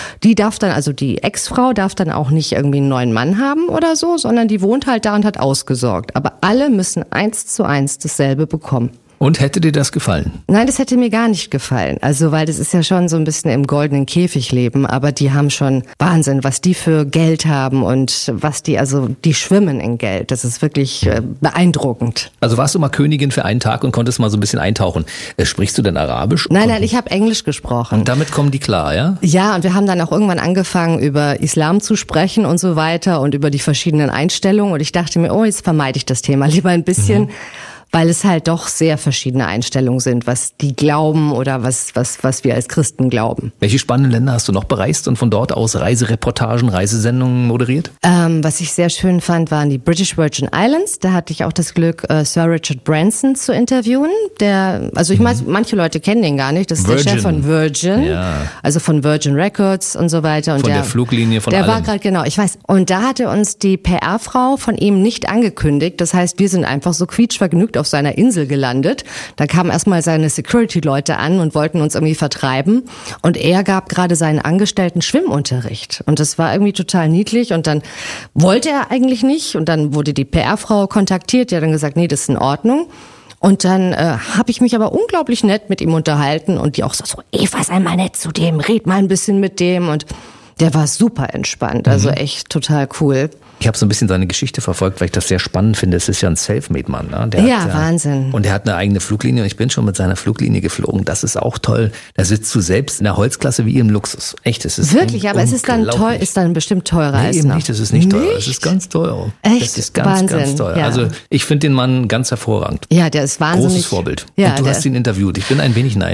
Die Ex-Frau darf dann auch nicht irgendwie einen neuen Mann haben oder so, sondern die wohnt halt da und hat ausgesorgt. Aber alle müssen 1:1 dasselbe bekommen. Und hätte dir das gefallen? Nein, das hätte mir gar nicht gefallen. Also, weil das ist ja schon so ein bisschen im goldenen Käfig leben, aber die haben schon Wahnsinn, was die für Geld haben und die schwimmen in Geld. Das ist wirklich beeindruckend. Also warst du mal Königin für einen Tag und konntest mal so ein bisschen eintauchen. Sprichst du denn Arabisch? Nein, ich habe Englisch gesprochen. Und damit kommen die klar, ja? Ja, und wir haben dann auch irgendwann angefangen, über Islam zu sprechen und so weiter und über die verschiedenen Einstellungen. Und ich dachte mir, jetzt vermeide ich das Thema lieber ein bisschen. Weil es halt doch sehr verschiedene Einstellungen sind, was die glauben oder was wir als Christen glauben. Welche spannenden Länder hast du noch bereist und von dort aus Reisereportagen, Reisesendungen moderiert? Was ich sehr schön fand, waren die British Virgin Islands. Da hatte ich auch das Glück, Sir Richard Branson zu interviewen. Manche Leute kennen den gar nicht. Das ist der Chef von Virgin, also von Virgin Records und so weiter. Und von der Fluglinie von allem. Der war gerade, genau, ich weiß. Und da hatte uns die PR-Frau von ihm nicht angekündigt. Das heißt, wir sind einfach so quietschvergnügt auf seiner Insel gelandet. Da kamen erstmal seine Security-Leute an und wollten uns irgendwie vertreiben. Und er gab gerade seinen Angestellten Schwimmunterricht. Und das war irgendwie total niedlich. Und dann wollte er eigentlich nicht. Und dann wurde die PR-Frau kontaktiert. Die hat dann gesagt, nee, das ist in Ordnung. Und dann habe ich mich aber unglaublich nett mit ihm unterhalten. Und die auch so, Eva, sei mal nett zu dem, red mal ein bisschen mit dem. Und der war super entspannt. Also echt total cool. Ich habe so ein bisschen seine Geschichte verfolgt, weil ich das sehr spannend finde. Es ist ja ein Selfmade-Mann. Ne? Wahnsinn. Und der hat eine eigene Fluglinie und ich bin schon mit seiner Fluglinie geflogen. Das ist auch toll. Da sitzt du selbst in der Holzklasse wie im Luxus. Echt, es ist wirklich, aber es ist dann teuer, ist dann bestimmt teurer als eben nicht, das ist nicht teuer. Es ist ganz teuer. Echt? Das ist ganz, ganz teuer. Ja. Also ich finde den Mann ganz hervorragend. Ja, der ist wahnsinnig. Großes Vorbild. Ja, und du hast ihn interviewt. Ich bin ein wenig neidisch.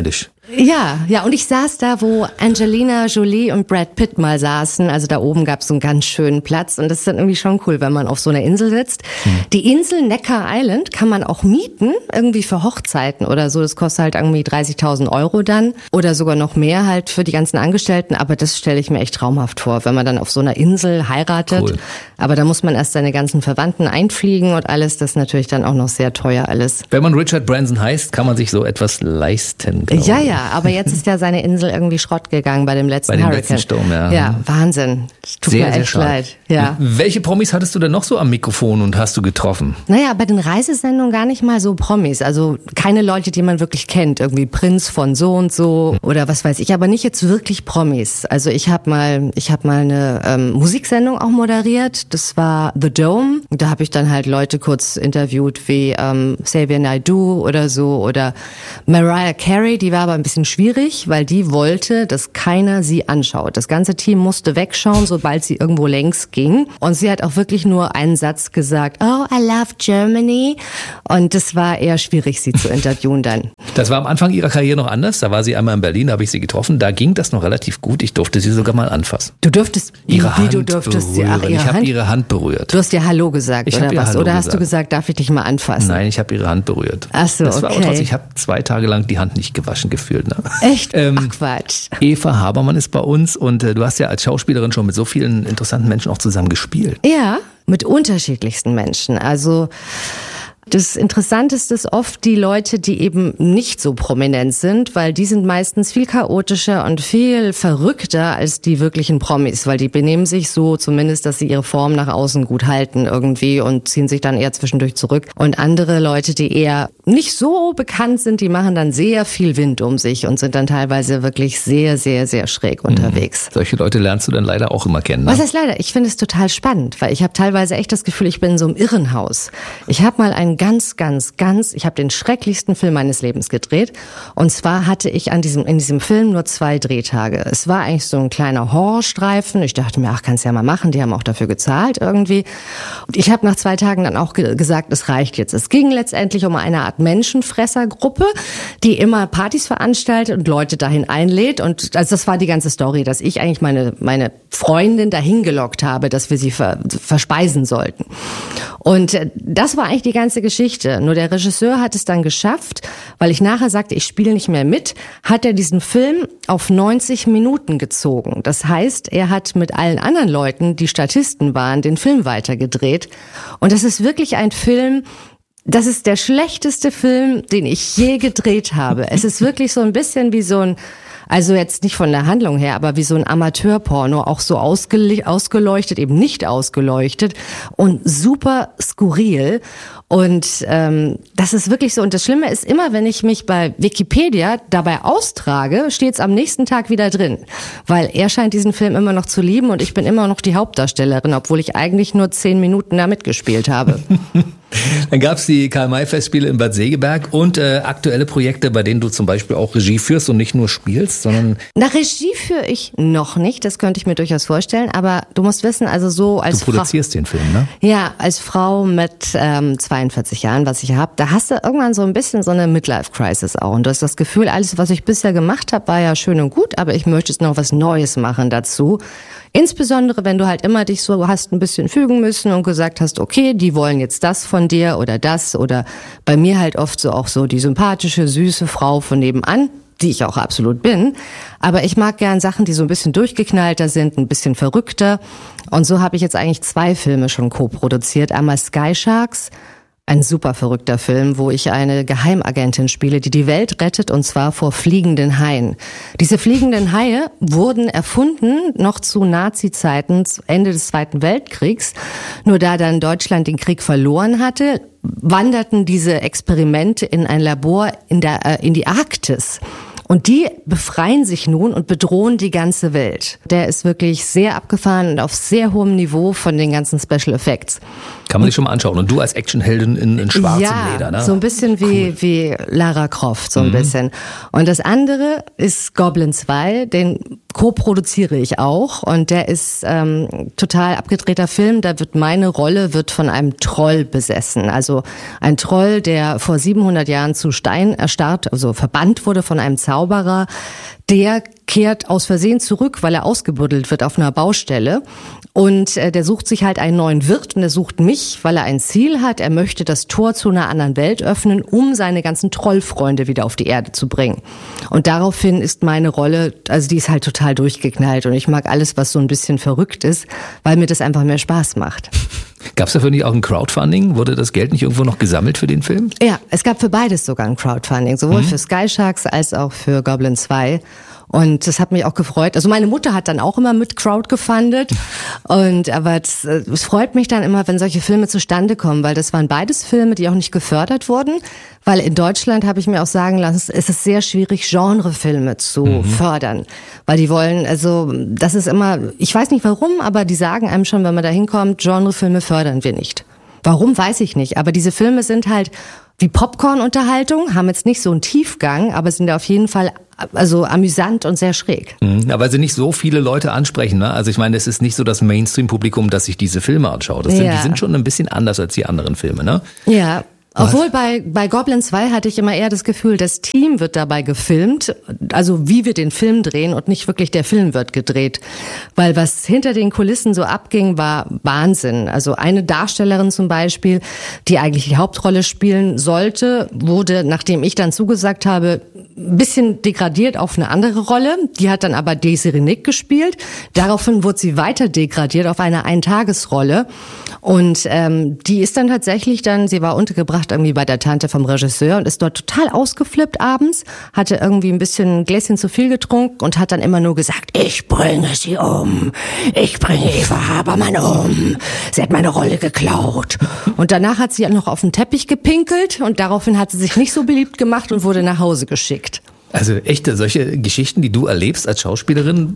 Ja, und ich saß da, wo Angelina Jolie und Brad Pitt mal saßen. Also da oben gab es so einen ganz schönen Platz und das ist dann irgendwie schon cool, wenn man auf so einer Insel sitzt. Die Insel Necker Island kann man auch mieten, irgendwie für Hochzeiten oder so. Das kostet halt irgendwie 30.000 € dann oder sogar noch mehr halt für die ganzen Angestellten. Aber das stelle ich mir echt traumhaft vor, wenn man dann auf so einer Insel heiratet. Cool. Aber da muss man erst seine ganzen Verwandten einfliegen und alles. Das ist natürlich dann auch noch sehr teuer alles. Wenn man Richard Branson heißt, kann man sich so etwas leisten, glaube ich. Ja, aber jetzt ist ja seine Insel irgendwie Schrott gegangen bei dem letzten Hurricane. Letzten Sturm, ja. Ja, Wahnsinn. Tut mir echt leid. Ja. Welche Promis hattest du denn noch so am Mikrofon und hast du getroffen? Naja, bei den Reisesendungen gar nicht mal so Promis. Also keine Leute, die man wirklich kennt. Irgendwie Prinz von so und so oder was weiß ich. Aber nicht jetzt wirklich Promis. Also ich habe mal eine Musiksendung auch moderiert. Das war The Dome. Da habe ich dann halt Leute kurz interviewt wie Xavier Naidoo oder so oder Mariah Carey. Die war aber ein bisschen schwierig, weil die wollte, dass keiner sie anschaut. Das ganze Team musste wegschauen, sobald sie irgendwo längs ging. Und sie hat auch wirklich nur einen Satz gesagt, oh, I love Germany. Und das war eher schwierig, sie zu interviewen dann. Das war am Anfang ihrer Karriere noch anders. Da war sie einmal in Berlin, da habe ich sie getroffen. Da ging das noch relativ gut. Ich durfte sie sogar mal anfassen. Du durftest ihre Hand berühren. Ich habe ihre Hand berührt. Du hast ihr Hallo gesagt oder was? Oder hast du gesagt, darf ich dich mal anfassen? Nein, ich habe ihre Hand berührt. Ach so, das war okay. Aber trotzdem, ich habe 2 Tage lang die Hand nicht gewaschen gefühlt. Ne? Echt? Ach Quatsch. Eva Habermann ist bei uns und du hast ja als Schauspielerin schon mit so vielen interessanten Menschen auch zusammen gespielt. Ja, mit unterschiedlichsten Menschen. Also das Interessanteste ist oft die Leute, die eben nicht so prominent sind, weil die sind meistens viel chaotischer und viel verrückter als die wirklichen Promis, weil die benehmen sich so zumindest, dass sie ihre Form nach außen gut halten irgendwie und ziehen sich dann eher zwischendurch zurück. Und andere Leute, die eher nicht so bekannt sind, die machen dann sehr viel Wind um sich und sind dann teilweise wirklich sehr, sehr, sehr schräg unterwegs. Solche Leute lernst du dann leider auch immer kennen. Ne? Was heißt leider? Ich finde es total spannend, weil ich habe teilweise echt das Gefühl, ich bin in so einem Irrenhaus. Ich habe mal einen ich habe den schrecklichsten Film meines Lebens gedreht. Und zwar hatte ich in diesem Film nur 2 Drehtage. Es war eigentlich so ein kleiner Horrorstreifen. Ich dachte mir, kannst ja mal machen. Die haben auch dafür gezahlt irgendwie. Und ich habe nach 2 Tagen dann auch gesagt, es reicht jetzt. Es ging letztendlich um eine Art Menschenfressergruppe, die immer Partys veranstaltet und Leute dahin einlädt. Und also das war die ganze Story, dass ich eigentlich meine Freundin dahin gelockt habe, dass wir sie verspeisen sollten. Und das war eigentlich die ganze Geschichte. Nur der Regisseur hat es dann geschafft, weil ich nachher sagte, ich spiele nicht mehr mit, hat er diesen Film auf 90 Minuten gezogen. Das heißt, er hat mit allen anderen Leuten, die Statisten waren, den Film weitergedreht. Und das ist wirklich ein Film, das ist der schlechteste Film, den ich je gedreht habe. Es ist wirklich so ein bisschen wie so ein, also jetzt nicht von der Handlung her, aber wie so ein Amateurporno, auch so ausgeleuchtet, eben nicht ausgeleuchtet und super skurril. Und das ist wirklich so. Und das Schlimme ist immer, wenn ich mich bei Wikipedia dabei austrage, steht es am nächsten Tag wieder drin. Weil er scheint diesen Film immer noch zu lieben und ich bin immer noch die Hauptdarstellerin, obwohl ich eigentlich nur 10 Minuten da mitgespielt habe. Dann gab es die Karl-May-Festspiele in Bad Segeberg und aktuelle Projekte, bei denen du zum Beispiel auch Regie führst und nicht nur spielst, sondern... Na, Regie führe ich noch nicht, das könnte ich mir durchaus vorstellen, aber du musst wissen, also so als Frau... Du produzierst den Film, ne? Ja, als Frau mit 42 Jahren, was ich habe, da hast du irgendwann so ein bisschen so eine Midlife-Crisis auch und du hast das Gefühl, alles, was ich bisher gemacht habe, war ja schön und gut, aber ich möchte jetzt noch was Neues machen dazu. Insbesondere, wenn du halt immer dich so hast ein bisschen fügen müssen und gesagt hast, okay, die wollen jetzt das von dir oder das oder bei mir halt oft so auch so die sympathische, süße Frau von nebenan, die ich auch absolut bin. Aber ich mag gern Sachen, die so ein bisschen durchgeknallter sind, ein bisschen verrückter. Und so habe ich jetzt eigentlich 2 Filme schon co-produziert. Einmal Sky Sharks, ein super verrückter Film, wo ich eine Geheimagentin spiele, die die Welt rettet, und zwar vor fliegenden Haien. Diese fliegenden Haie wurden erfunden noch zu Nazi-Zeiten, zu Ende des Zweiten Weltkriegs. Nur da dann Deutschland den Krieg verloren hatte, wanderten diese Experimente in ein Labor in die Arktis. Und die befreien sich nun und bedrohen die ganze Welt. Der ist wirklich sehr abgefahren und auf sehr hohem Niveau von den ganzen Special Effects. Kann man sich schon mal anschauen. Und du als Actionheldin in schwarzem Leder, ne? Ja, so ein bisschen wie Lara Croft, so ein bisschen. Und das andere ist Goblin 2, den co-produziere ich auch und der ist total abgedrehter Film. Da wird meine Rolle von einem Troll besessen. Also ein Troll, der vor 700 Jahren zu Stein erstarrt, also verbannt wurde von einem Zauberer, der kehrt aus Versehen zurück, weil er ausgebuddelt wird auf einer Baustelle. Und der sucht sich halt einen neuen Wirt und er sucht mich, weil er ein Ziel hat. Er möchte das Tor zu einer anderen Welt öffnen, um seine ganzen Trollfreunde wieder auf die Erde zu bringen. Und daraufhin ist meine Rolle, also die ist halt total durchgeknallt. Und ich mag alles, was so ein bisschen verrückt ist, weil mir das einfach mehr Spaß macht. Gab es dafür nicht auch ein Crowdfunding? Wurde das Geld nicht irgendwo noch gesammelt für den Film? Ja, es gab für beides sogar ein Crowdfunding, sowohl für Sky Sharks als auch für Goblin 2. Und das hat mich auch gefreut. Also meine Mutter hat dann auch immer mit Crowd gefundet. Aber es freut mich dann immer, wenn solche Filme zustande kommen, weil das waren beides Filme, die auch nicht gefördert wurden. Weil in Deutschland, habe ich mir auch sagen lassen, ist es sehr schwierig, Genrefilme zu fördern. Weil die wollen, also das ist immer, ich weiß nicht warum, aber die sagen einem schon, wenn man da hinkommt, Genrefilme fördern wir nicht. Warum, weiß ich nicht. Aber diese Filme sind halt wie Popcorn-Unterhaltung, haben jetzt nicht so einen Tiefgang, aber sind auf jeden Fall also amüsant und sehr schräg. Ja, weil sie nicht so viele Leute ansprechen. Ne? Also ich meine, es ist nicht so das Mainstream-Publikum, das sich diese Filme anschaut. Die sind schon ein bisschen anders als die anderen Filme, ne? Ja. Obwohl bei Goblin 2 hatte ich immer eher das Gefühl, das Team wird dabei gefilmt, also wie wir den Film drehen und nicht wirklich der Film wird gedreht. Weil was hinter den Kulissen so abging, war Wahnsinn. Also eine Darstellerin zum Beispiel, die eigentlich die Hauptrolle spielen sollte, wurde, nachdem ich dann zugesagt habe, ein bisschen degradiert auf eine andere Rolle. Die hat dann aber Daisy Riddick gespielt. Daraufhin wurde sie weiter degradiert auf eine Eintagesrolle. Und die ist dann tatsächlich sie war untergebracht irgendwie bei der Tante vom Regisseur und ist dort total ausgeflippt abends, hatte irgendwie ein bisschen ein Gläschen zu viel getrunken und hat dann immer nur gesagt, ich bringe sie um, ich bringe Eva Habermann um, sie hat meine Rolle geklaut. Und danach hat sie noch auf den Teppich gepinkelt und daraufhin hat sie sich nicht so beliebt gemacht und wurde nach Hause geschickt. Also echte, solche Geschichten, die du erlebst als Schauspielerin,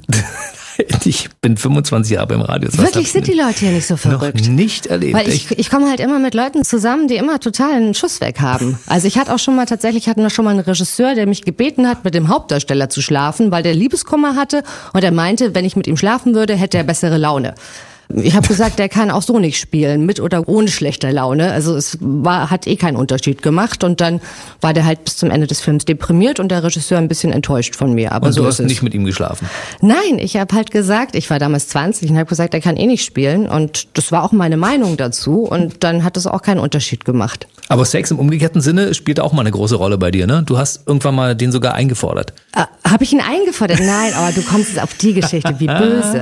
ich bin 25 Jahre im Radio. Wirklich sind die Leute hier nicht so verrückt. Noch nicht erlebt. Weil ich komme halt immer mit Leuten zusammen, die immer total einen Schuss weg haben. Also ich hatte auch schon mal einen Regisseur, der mich gebeten hat, mit dem Hauptdarsteller zu schlafen, weil der Liebeskummer hatte und er meinte, wenn ich mit ihm schlafen würde, hätte er bessere Laune. Ich habe gesagt, der kann auch so nicht spielen, mit oder ohne schlechter Laune. Also hat keinen Unterschied gemacht und dann war der halt bis zum Ende des Films deprimiert und der Regisseur ein bisschen enttäuscht von mir. Aber und so du hast hast nicht mit ihm geschlafen? Nein, ich habe halt gesagt, ich war damals 20 und habe gesagt, er kann nicht spielen und das war auch meine Meinung dazu und dann hat es auch keinen Unterschied gemacht. Aber Sex im umgekehrten Sinne spielt auch mal eine große Rolle bei dir, ne? Du hast irgendwann mal den sogar eingefordert. Habe ich ihn eingefordert? Nein, aber du kommst jetzt auf die Geschichte, wie böse.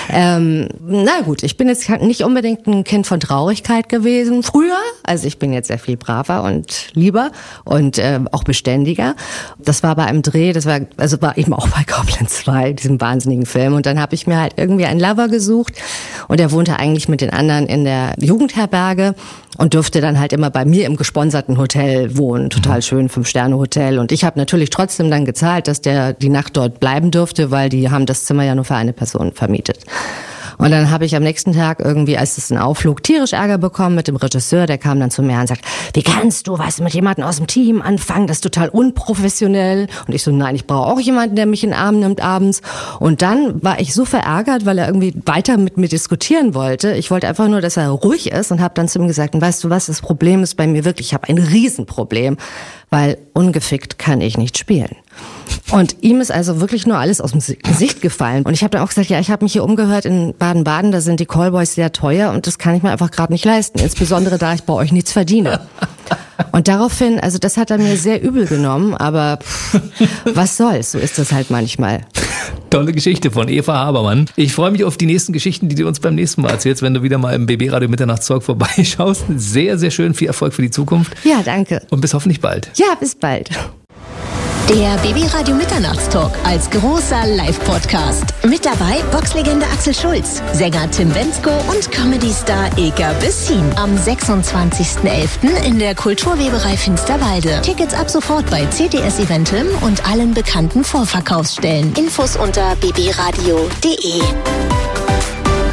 Na gut, ich bin jetzt nicht unbedingt ein Kind von Traurigkeit gewesen. Früher, also ich bin jetzt sehr viel braver und lieber und auch beständiger. Das war bei einem Dreh, war eben auch bei Goblin 2, diesem wahnsinnigen Film. Und dann habe ich mir halt irgendwie einen Lover gesucht und er wohnte eigentlich mit den anderen in der Jugendherberge und durfte dann halt immer bei mir im gesponserten Hotel wohnen. Total schön, 5-Sterne-Hotel. Und ich habe natürlich trotzdem dann gezahlt, dass der die Nacht dort bleiben durfte, weil die haben das Zimmer ja nur für eine Person vermietet. Und dann habe ich am nächsten Tag irgendwie, als es ein Aufflog, tierisch Ärger bekommen mit dem Regisseur. Der kam dann zu mir und sagt, wie kannst du was mit jemandem aus dem Team anfangen? Das ist total unprofessionell. Und ich so, nein, ich brauche auch jemanden, der mich in den Arm nimmt abends. Und dann war ich so verärgert, weil er irgendwie weiter mit mir diskutieren wollte. Ich wollte einfach nur, dass er ruhig ist und habe dann zu ihm gesagt, weißt du was, das Problem ist bei mir wirklich, ich habe ein Riesenproblem, weil ungefickt kann ich nicht spielen. Und ihm ist also wirklich nur alles aus dem Gesicht gefallen. Und ich habe dann auch gesagt, ja, ich habe mich hier umgehört in Baden-Baden, da sind die Callboys sehr teuer und das kann ich mir einfach gerade nicht leisten. Insbesondere, da ich bei euch nichts verdiene. Und daraufhin, also das hat er mir sehr übel genommen, aber was soll's, so ist das halt manchmal. Tolle Geschichte von Eva Habermann. Ich freue mich auf die nächsten Geschichten, die du uns beim nächsten Mal erzählst, wenn du wieder mal im BB Radio Mitternachtstalk vorbeischaust. Sehr, sehr schön, viel Erfolg für die Zukunft. Ja, danke. Und bis hoffentlich bald. Ja, bis bald. Der BB Radio Mitternachtstalk als großer Live-Podcast. Mit dabei Boxlegende Axel Schulz, Sänger Tim Bendzko und Comedy-Star Ilka Bessin. Am 26.11. in der Kulturweberei Finsterwalde. Tickets ab sofort bei CTS Eventim und allen bekannten Vorverkaufsstellen. Infos unter bbradio.de.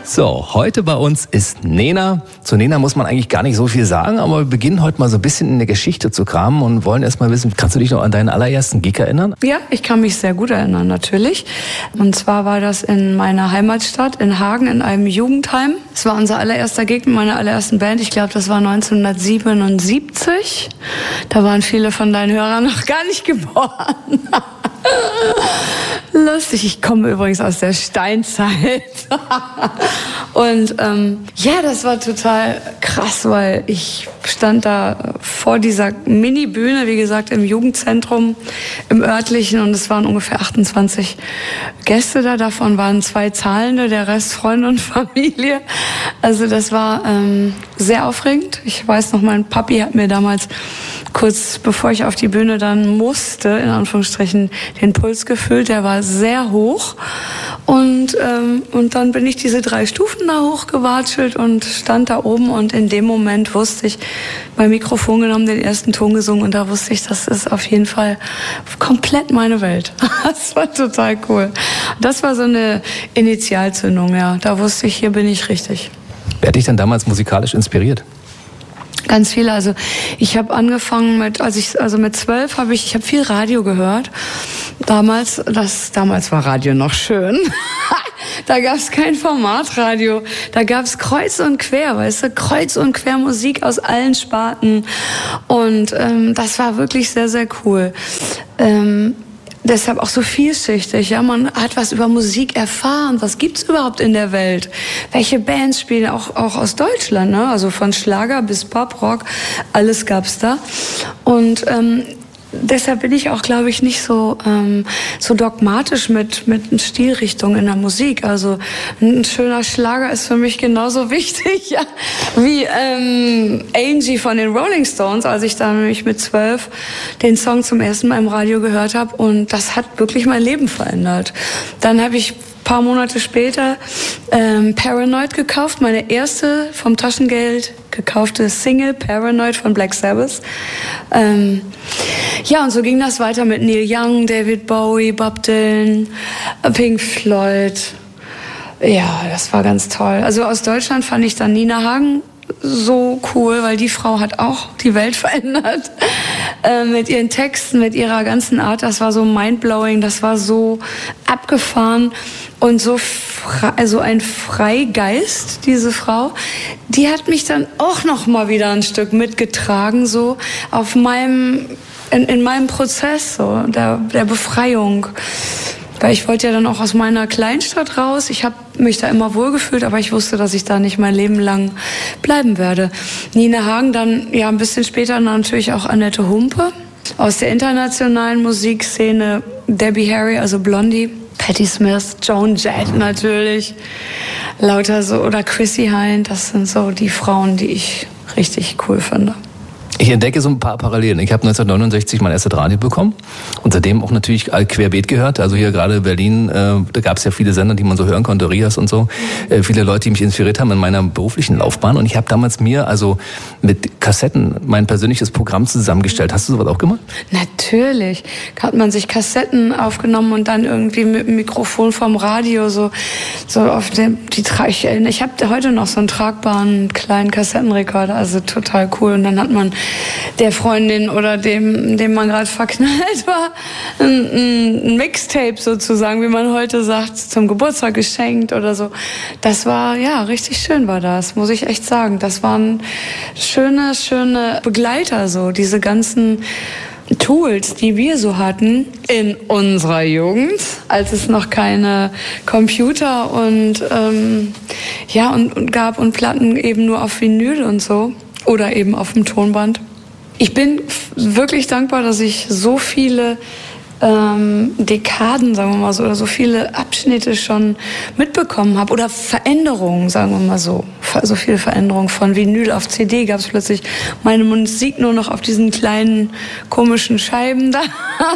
So, heute bei uns ist Nena. Zu Nena muss man eigentlich gar nicht so viel sagen, aber wir beginnen heute mal so ein bisschen in der Geschichte zu kramen und wollen erst mal wissen, kannst du dich noch an deinen allerersten Gig erinnern? Ja, ich kann mich sehr gut erinnern, natürlich. Und zwar war das in meiner Heimatstadt in Hagen in einem Jugendheim. Es war unser allererster Gig mit meiner allerersten Band. Ich glaube, das war 1977. Da waren viele von deinen Hörern noch gar nicht geboren. Lustig, ich komme übrigens aus der Steinzeit. Und ja, das war total krass, weil ich stand da vor dieser Mini-Bühne, wie gesagt, im Jugendzentrum, im örtlichen, und es waren ungefähr 28 Gäste da. Davon waren 2 Zahlende, der Rest Freunde und Familie. Also das war sehr aufregend. Ich weiß noch, mein Papi hat mir damals, kurz bevor ich auf die Bühne dann musste, in Anführungsstrichen, den Puls gefühlt. Der war sehr hoch. Und dann bin ich diese 3 Stufen da hochgewatschelt und stand da oben. Und in dem Moment wusste ich, mein Mikrofon genommen, den ersten Ton gesungen. Und da wusste ich, das ist auf jeden Fall komplett meine Welt. Das war total cool. Das war so eine Initialzündung, ja. Da wusste ich, hier bin ich richtig. Wer hat dich denn damals musikalisch inspiriert? Ganz viele. Also ich habe angefangen mit 12 habe ich habe viel Radio gehört. Damals war Radio noch schön. Da gab es kein Formatradio. Da gab es kreuz und quer, weißt du, kreuz und quer Musik aus allen Sparten. Und das war wirklich sehr, sehr cool. Deshalb auch so vielschichtig. Ja, man hat was über Musik erfahren. Was gibt's überhaupt in der Welt? Welche Bands spielen auch aus Deutschland? Ne? Also von Schlager bis Pop, Rock, alles gab's da. Und deshalb bin ich auch, glaube ich, nicht so dogmatisch mit Stilrichtung in der Musik. Also ein schöner Schlager ist für mich genauso wichtig, ja, wie Angie von den Rolling Stones, als ich dann nämlich mit 12 den Song zum ersten Mal im Radio gehört habe. Und das hat wirklich mein Leben verändert. Dann habe ich paar Monate später Paranoid gekauft, meine erste vom Taschengeld gekaufte Single, Paranoid von Black Sabbath. Ja, und so ging das weiter mit Neil Young, David Bowie, Bob Dylan, Pink Floyd. Ja, das war ganz toll. Also aus Deutschland fand ich dann Nina Hagen so cool, weil die Frau hat auch die Welt verändert. Mit ihren Texten, mit ihrer ganzen Art, das war so mindblowing, das war so abgefahren und so also ein Freigeist, diese Frau. Die hat mich dann auch noch mal wieder ein Stück mitgetragen, so auf in meinem Prozess so der Befreiung. Weil ich wollte ja dann auch aus meiner Kleinstadt raus. Ich habe mich da immer wohlgefühlt, aber ich wusste, dass ich da nicht mein Leben lang bleiben werde. Nina Hagen, dann ja ein bisschen später natürlich auch Annette Humpe. Aus der internationalen Musikszene Debbie Harry, also Blondie, Patti Smith, Joan Jett natürlich, lauter so, oder Chrissy Hynde. Das sind so die Frauen, die ich richtig cool finde. Ich entdecke so ein paar Parallelen. Ich habe 1969 mein erstes Radio bekommen und seitdem auch natürlich querbeet gehört. Also hier gerade Berlin, da gab es ja viele Sender, die man so hören konnte, Rias und so. Viele Leute, die mich inspiriert haben in meiner beruflichen Laufbahn. Und ich habe damals mir also mit Kassetten mein persönliches Programm zusammengestellt. Hast du sowas auch gemacht? Natürlich. Hat man sich Kassetten aufgenommen und dann irgendwie mit dem Mikrofon vom Radio so auf die trage ich. Ich habe heute noch so einen tragbaren kleinen Kassettenrekorder, also total cool. Und dann hat man der Freundin oder dem man gerade verknallt war, ein Mixtape sozusagen, wie man heute sagt, zum Geburtstag geschenkt oder so. Das war, ja, richtig schön war das, muss ich echt sagen. Das waren schöne Begleiter so, diese ganzen Tools, die wir so hatten in unserer Jugend, als es noch keine Computer und gab und Platten eben nur auf Vinyl und so. Oder eben auf dem Tonband. Ich bin wirklich dankbar, dass ich so viele Dekaden, sagen wir mal so, oder so viele Abschnitte schon mitbekommen habe. Oder Veränderungen, sagen wir mal so. So viele Veränderungen. Von Vinyl auf CD gab es plötzlich meine Musik nur noch auf diesen kleinen komischen Scheiben da.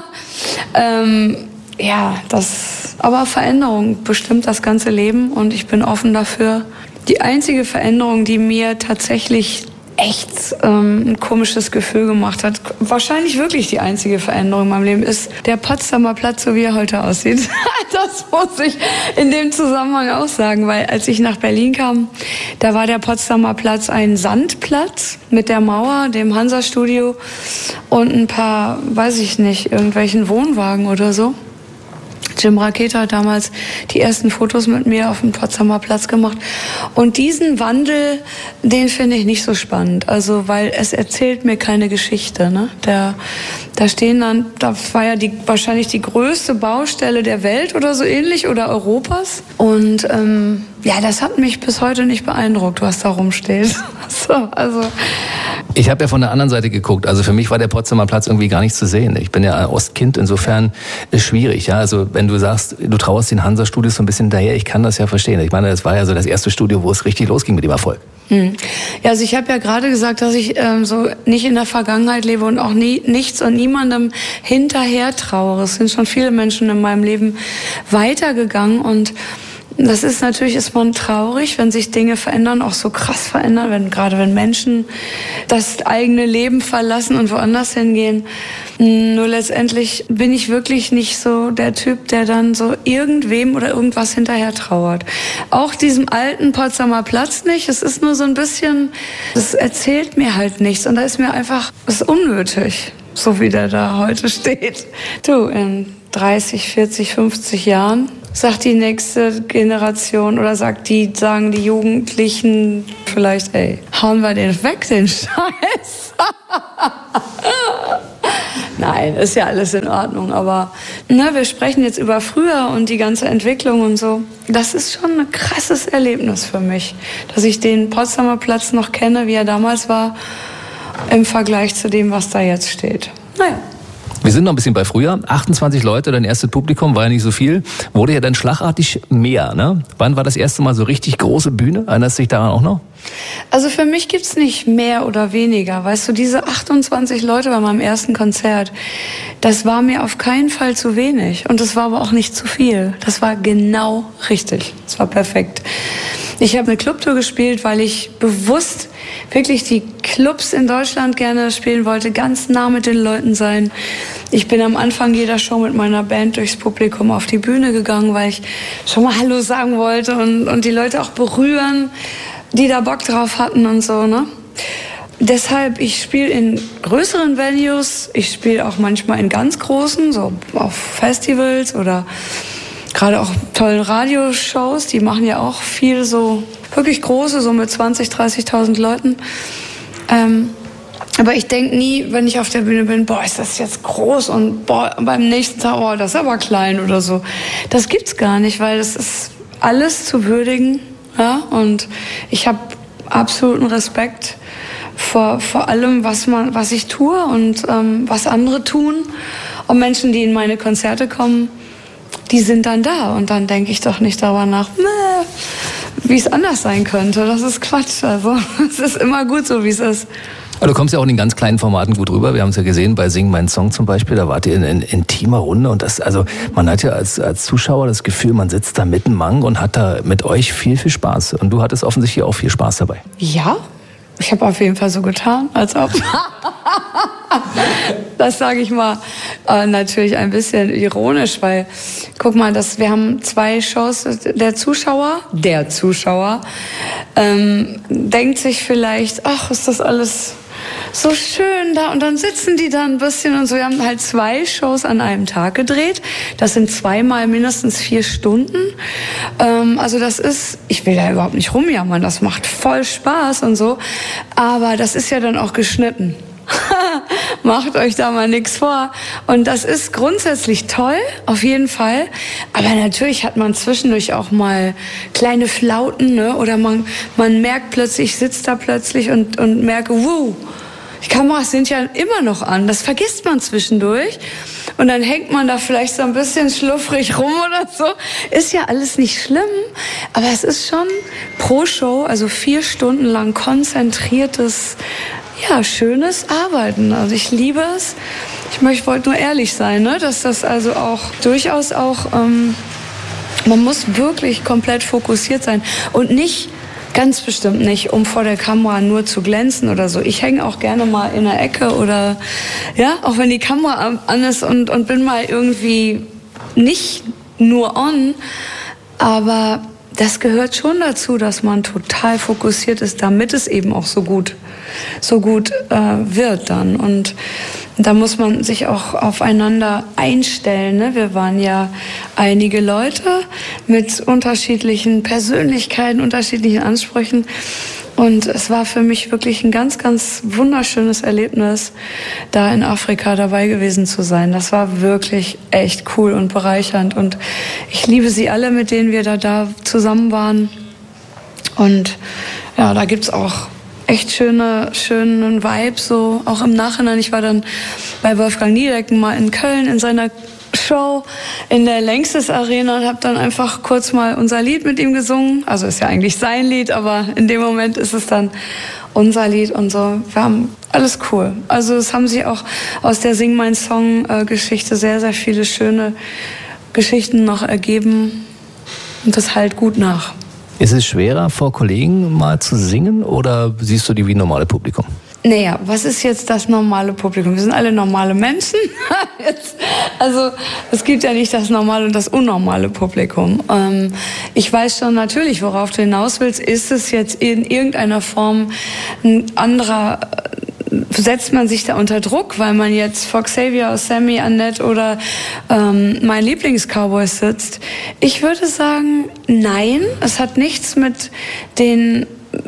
Aber Veränderung bestimmt das ganze Leben und ich bin offen dafür. Die einzige Veränderung, die mir tatsächlich echt ein komisches Gefühl gemacht hat. Wahrscheinlich wirklich die einzige Veränderung in meinem Leben ist der Potsdamer Platz, so wie er heute aussieht. Das muss ich in dem Zusammenhang auch sagen, weil als ich nach Berlin kam, da war der Potsdamer Platz ein Sandplatz mit der Mauer, dem Hansa-Studio und ein paar, weiß ich nicht, irgendwelchen Wohnwagen oder so. Jim Raketa hat damals die ersten Fotos mit mir auf dem Potsdamer Platz gemacht. Und diesen Wandel, den finde ich nicht so spannend. Also, weil es erzählt mir keine Geschichte, ne? Da stehen dann, da war ja wahrscheinlich die größte Baustelle der Welt oder so ähnlich oder Europas. Und ja, das hat mich bis heute nicht beeindruckt, was da rumsteht. So, also. Ich habe ja von der anderen Seite geguckt. Also für mich war der Potsdamer Platz irgendwie gar nicht zu sehen. Ich bin ja Ostkind, insofern ist schwierig. Ja, also wenn du sagst, du trauerst den Hansa-Studios so ein bisschen daher, ich kann das ja verstehen. Ich meine, das war ja so das erste Studio, wo es richtig losging mit dem Erfolg. Ja, also ich habe ja gerade gesagt, dass ich so nicht in der Vergangenheit lebe und auch nichts und niemandem hinterher trauere. Es sind schon viele Menschen in meinem Leben weitergegangen und das ist natürlich, ist man traurig, wenn sich Dinge verändern, auch so krass verändern, gerade wenn Menschen das eigene Leben verlassen und woanders hingehen. Nur letztendlich bin ich wirklich nicht so der Typ, der dann so irgendwem oder irgendwas hinterher trauert. Auch diesem alten Potsdamer Platz nicht. Es ist nur so ein bisschen, das erzählt mir halt nichts und da ist mir einfach, es ist unnötig, so wie der da heute steht. Du, in 30, 40, 50 Jahren sagt die nächste Generation oder sagen die Jugendlichen vielleicht, ey, hauen wir den weg, den Scheiß. Nein, ist ja alles in Ordnung, aber wir sprechen jetzt über früher und die ganze Entwicklung und so. Das ist schon ein krasses Erlebnis für mich, dass ich den Potsdamer Platz noch kenne, wie er damals war, im Vergleich zu dem, was da jetzt steht. Naja. Wir sind noch ein bisschen bei früher. 28 Leute, dein erstes Publikum, war ja nicht so viel. Wurde ja dann schlagartig mehr, ne? Wann war das erste Mal so richtig große Bühne? Erinnerst du dich daran auch noch? Also für mich gibt's nicht mehr oder weniger. Weißt du, diese 28 Leute bei meinem ersten Konzert, das war mir auf keinen Fall zu wenig. Und das war aber auch nicht zu viel. Das war genau richtig. Das war perfekt. Ich habe eine Clubtour gespielt, weil ich bewusst wirklich die Clubs in Deutschland gerne spielen wollte, ganz nah mit den Leuten sein. Ich bin am Anfang jeder Show mit meiner Band durchs Publikum auf die Bühne gegangen, weil ich schon mal Hallo sagen wollte und die Leute auch berühren, die da Bock drauf hatten und so, ne? Deshalb, ich spiele in größeren Venues, ich spiele auch manchmal in ganz großen, so auf Festivals oder gerade auch tollen Radioshows, die machen ja auch viel so wirklich große, so mit 20.000, 30.000 Leuten. Aber ich denke nie, wenn ich auf der Bühne bin, boah, ist das jetzt groß und boah, beim nächsten Tag, boah, das ist aber klein oder so. Das gibt's gar nicht, weil das ist alles zu würdigen, ja, und ich habe absoluten Respekt vor allem, was ich tue und was andere tun. Und Menschen, die in meine Konzerte kommen, die sind dann da. Und dann denke ich doch nicht darüber nach, wie es anders sein könnte. Das ist Quatsch. Also es ist immer gut so, wie es ist. Aber du kommst ja auch in den ganz kleinen Formaten gut rüber. Wir haben es ja gesehen bei Sing meinen Song zum Beispiel. Da wart ihr in intimer Runde. Und das, also man hat ja als Zuschauer das Gefühl, man sitzt da mitten im Mang und hat da mit euch viel, viel Spaß. Und du hattest offensichtlich auch viel Spaß dabei. Ja, ich habe auf jeden Fall so getan, als ob. Das sage ich mal natürlich ein bisschen ironisch, weil guck mal, wir haben 2 Shows. Der Zuschauer denkt sich vielleicht, ach, ist das alles so schön da, und dann sitzen die da ein bisschen und so. Wir haben halt 2 Shows an einem Tag gedreht. Das sind 2-mal mindestens 4 Stunden. Also das ist, ich will da überhaupt nicht rumjammern, das macht voll Spaß und so. Aber das ist ja dann auch geschnitten. Macht euch da mal nichts vor. Und das ist grundsätzlich toll, auf jeden Fall. Aber natürlich hat man zwischendurch auch mal kleine Flauten, ne? Oder man merkt plötzlich, ich sitze da plötzlich und merke, wow, die Kameras sind ja immer noch an. Das vergisst man zwischendurch. Und dann hängt man da vielleicht so ein bisschen schluffrig rum oder so. Ist ja alles nicht schlimm. Aber es ist schon pro Show, also 4 Stunden lang konzentriertes, ja, schönes Arbeiten. Also ich liebe es. Ich wollte nur ehrlich sein, ne? Dass das also auch durchaus auch, man muss wirklich komplett fokussiert sein und nicht Ganz bestimmt nicht, um vor der Kamera nur zu glänzen oder so. Ich hänge auch gerne mal in der Ecke oder, ja, auch wenn die Kamera an ist und bin mal irgendwie nicht nur on, aber das gehört schon dazu, dass man total fokussiert ist, damit es eben auch so gut wird dann. Und da muss man sich auch aufeinander einstellen. Ne? Wir waren ja einige Leute mit unterschiedlichen Persönlichkeiten, unterschiedlichen Ansprüchen. Und es war für mich wirklich ein ganz, ganz wunderschönes Erlebnis, da in Afrika dabei gewesen zu sein. Das war wirklich echt cool und bereichernd. Und ich liebe sie alle, mit denen wir da zusammen waren. Und ja, da gibt's auch echt schönen Vibe, so auch im Nachhinein. Ich war dann bei Wolfgang Niedecken mal in Köln in seiner Show in der Längstes Arena und habe dann einfach kurz mal unser Lied mit ihm gesungen. Also ist ja eigentlich sein Lied, aber in dem Moment ist es dann unser Lied und so. Wir haben alles cool. Also es haben sich auch aus der Sing mein Song Geschichte sehr, sehr viele schöne Geschichten noch ergeben und das halt gut nach. Ist es schwerer, vor Kollegen mal zu singen oder siehst du die wie normale Publikum? Naja, was ist jetzt das normale Publikum? Wir sind alle normale Menschen. Also es gibt ja nicht das normale und das unnormale Publikum. Ich weiß schon natürlich, worauf du hinaus willst. Ist es jetzt in irgendeiner Form ein anderer... Setzt man sich da unter Druck, weil man jetzt vor Xavier, Sammy, Annette oder mein Lieblings-Cowboy sitzt? Ich würde sagen, nein. Es hat nichts mit den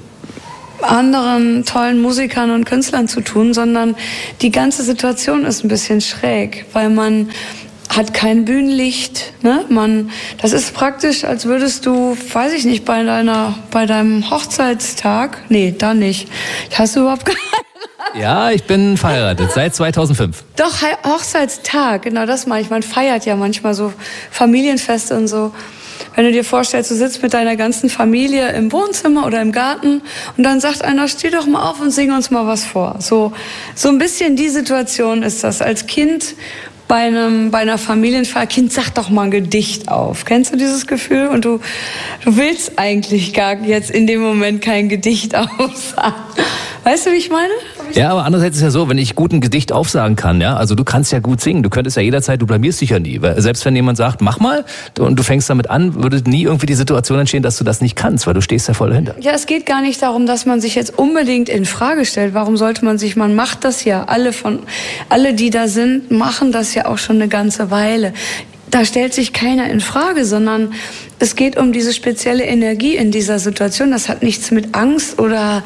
anderen tollen Musikern und Künstlern zu tun, sondern die ganze Situation ist ein bisschen schräg, weil man hat kein Bühnenlicht, ne? Das ist praktisch, als würdest du, weiß ich nicht, bei deinem Hochzeitstag, nee, da nicht. Hast du überhaupt keinen? Ja, ich bin verheiratet, seit 2005. Doch, Hochzeitstag, genau das meine ich. Man feiert ja manchmal so Familienfeste und so. Wenn du dir vorstellst, du sitzt mit deiner ganzen Familie im Wohnzimmer oder im Garten und dann sagt einer, steh doch mal auf und sing uns mal was vor. So ein bisschen die Situation ist das. Als Kind bei einer Familienfeier, Kind, sag doch mal ein Gedicht auf. Kennst du dieses Gefühl? Und du willst eigentlich gar jetzt in dem Moment kein Gedicht aufsagen. Weißt du, wie ich meine? Ja, aber andererseits ist ja so, wenn ich gut ein Gedicht aufsagen kann, ja, also du kannst ja gut singen, du könntest ja jederzeit, du blamierst dich ja nie. Weil selbst wenn jemand sagt, mach mal, und du fängst damit an, würde nie irgendwie die Situation entstehen, dass du das nicht kannst, weil du stehst ja voll dahinter. Ja, es geht gar nicht darum, dass man sich jetzt unbedingt in Frage stellt. Warum sollte man macht das ja. Alle, die da sind, machen das ja auch schon eine ganze Weile. Da stellt sich keiner in Frage, sondern es geht um diese spezielle Energie in dieser Situation. Das hat nichts mit Angst oder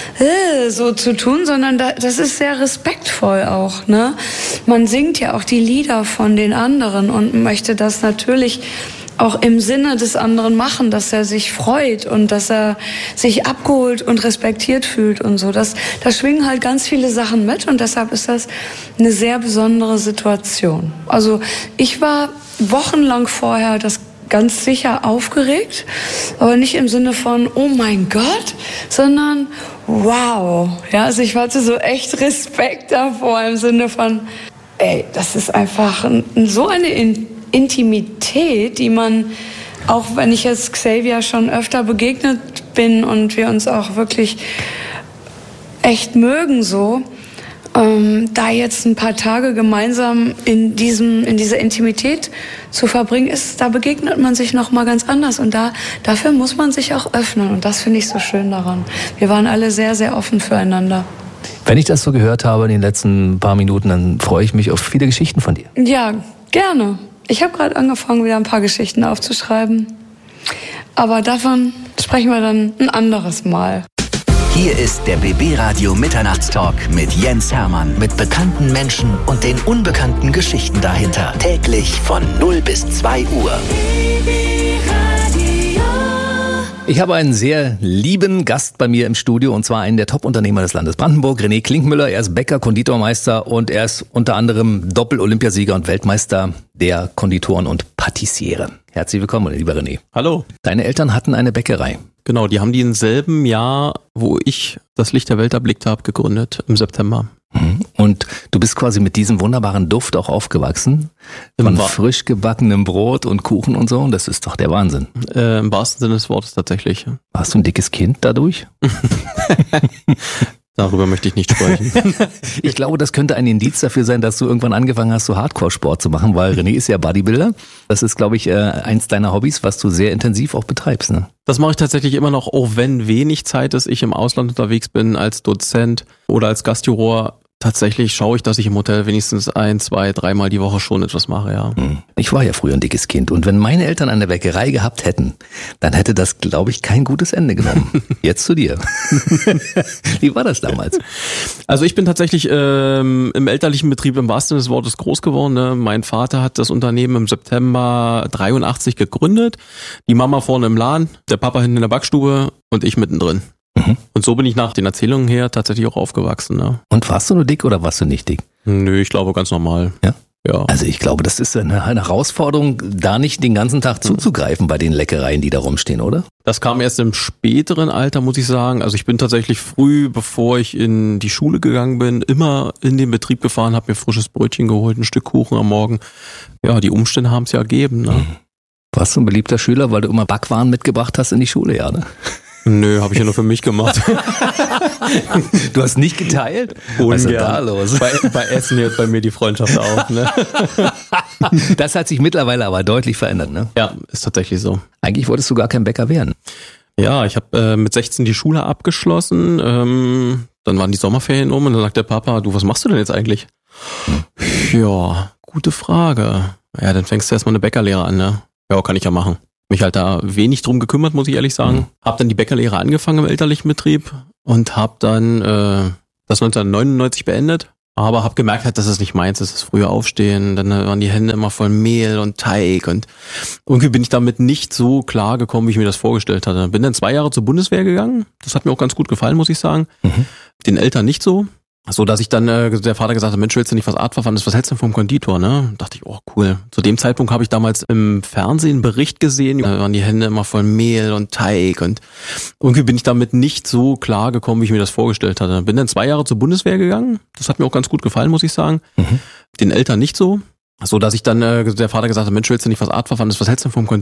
so zu tun, sondern das ist sehr respektvoll auch, ne? Man singt ja auch die Lieder von den anderen und möchte das natürlich auch im Sinne des anderen machen, dass er sich freut und dass er sich abgeholt und respektiert fühlt und so. Da schwingen halt ganz viele Sachen mit und deshalb ist das eine sehr besondere Situation. Also ich war wochenlang vorher das ganz sicher aufgeregt, aber nicht im Sinne von, oh mein Gott, sondern wow. Ja, also ich hatte so echt Respekt davor im Sinne von, ey, das ist einfach so eine Intimität, die man, auch wenn ich jetzt Xavier schon öfter begegnet bin und wir uns auch wirklich echt mögen so, da jetzt ein paar Tage gemeinsam in dieser Intimität zu verbringen, da begegnet man sich noch mal ganz anders und dafür muss man sich auch öffnen und das finde ich so schön daran. Wir waren alle sehr, sehr offen füreinander. Wenn ich das so gehört habe in den letzten paar Minuten, dann freue ich mich auf viele Geschichten von dir. Ja, gerne. Ich habe gerade angefangen, wieder ein paar Geschichten aufzuschreiben. Aber davon sprechen wir dann ein anderes Mal. Hier ist der BB Radio Mitternachtstalk mit Jens Hermann. Mit bekannten Menschen und den unbekannten Geschichten dahinter. Täglich von 0 bis 2 Uhr. Ich habe einen sehr lieben Gast bei mir im Studio und zwar einen der Top-Unternehmer des Landes Brandenburg, René Klinkmüller. Er ist Bäcker, Konditormeister und er ist unter anderem Doppel-Olympiasieger und Weltmeister der Konditoren und Patissiere. Herzlich willkommen, lieber René. Hallo. Deine Eltern hatten eine Bäckerei. Genau, die haben die im selben Jahr, wo ich das Licht der Welt erblickt habe, gegründet, im September. Und du bist quasi mit diesem wunderbaren Duft auch aufgewachsen, von frisch gebackenem Brot und Kuchen und so, und das ist doch der Wahnsinn. Im wahrsten Sinne des Wortes tatsächlich. Warst du ein dickes Kind dadurch? Darüber möchte ich nicht sprechen. Ich glaube, das könnte ein Indiz dafür sein, dass du irgendwann angefangen hast, so Hardcore-Sport zu machen, weil René ist ja Bodybuilder. Das ist, glaube ich, eins deiner Hobbys, was du sehr intensiv auch betreibst, ne? Das mache ich tatsächlich immer noch, auch wenn wenig Zeit ist, ich im Ausland unterwegs bin als Dozent oder als Gastjuror. Tatsächlich schaue ich, dass ich im Hotel wenigstens 1, 2, 3 Mal die Woche schon etwas mache, ja. Ich war ja früher ein dickes Kind und wenn meine Eltern eine Bäckerei gehabt hätten, dann hätte das, glaube ich, kein gutes Ende genommen. Jetzt zu dir. Wie war das damals? Also ich bin tatsächlich im elterlichen Betrieb im wahrsten Sinne des Wortes groß geworden. Ne? Mein Vater hat das Unternehmen im September 83 gegründet. Die Mama vorne im Laden, der Papa hinten in der Backstube und ich mittendrin. Und so bin ich nach den Erzählungen her tatsächlich auch aufgewachsen. Ne? Und warst du nur dick oder warst du nicht dick? Nö, ich glaube ganz normal. Ja? Ja. Also ich glaube, das ist eine Herausforderung, da nicht den ganzen Tag zuzugreifen bei den Leckereien, die da rumstehen, oder? Das kam erst im späteren Alter, muss ich sagen. Also ich bin tatsächlich früh, bevor ich in die Schule gegangen bin, immer in den Betrieb gefahren, habe mir frisches Brötchen geholt, ein Stück Kuchen am Morgen. Ja, die Umstände haben es ja ergeben. Ne? Warst du ein beliebter Schüler, weil du immer Backwaren mitgebracht hast in die Schule, ja, ne? Nö, habe ich ja nur für mich gemacht. Du hast nicht geteilt? Was ist denn da los? Bei Essen hört bei mir die Freundschaft auf. Ne? Das hat sich mittlerweile aber deutlich verändert, ne? Ja, ist tatsächlich so. Eigentlich wolltest du gar kein Bäcker werden. Ja, ich habe mit 16 die Schule abgeschlossen. Dann waren die Sommerferien und dann sagt der Papa, du, was machst du denn jetzt eigentlich? Ja, gute Frage. Ja, dann fängst du erstmal eine Bäckerlehre an, ne? Ja, kann ich ja machen. Mich halt da wenig drum gekümmert, muss ich ehrlich sagen. Hab dann die Bäckerlehre angefangen im elterlichen Betrieb und hab dann das 1999 beendet. Aber hab gemerkt halt, dass es nicht meins ist, das frühe Aufstehen. Dann waren die Hände immer voll Mehl und Teig und irgendwie bin ich damit nicht so klar gekommen, wie ich mir das vorgestellt hatte. Bin dann 2 Jahre zur Bundeswehr gegangen. Das hat mir auch ganz gut gefallen, muss ich sagen. Den Eltern nicht so. So, dass ich dann, der Vater gesagt hat, Mensch, willst du nicht was Artverwandtes, was hältst du denn vom Konditor, ne? Dachte ich, oh, cool. Zu dem Zeitpunkt habe ich damals im Fernsehen einen Bericht gesehen, da waren die Hände immer voll Mehl und Teig und irgendwie bin ich damit nicht so klar gekommen, wie ich mir das vorgestellt hatte. Bin dann 2 Jahre zur Bundeswehr gegangen, das hat mir auch ganz gut gefallen, muss ich sagen. Den Eltern nicht so. So, dass ich dann, der Vater gesagt hat, Mensch, willst du nicht was Artverwandtes, was hältst du denn vom Konditor?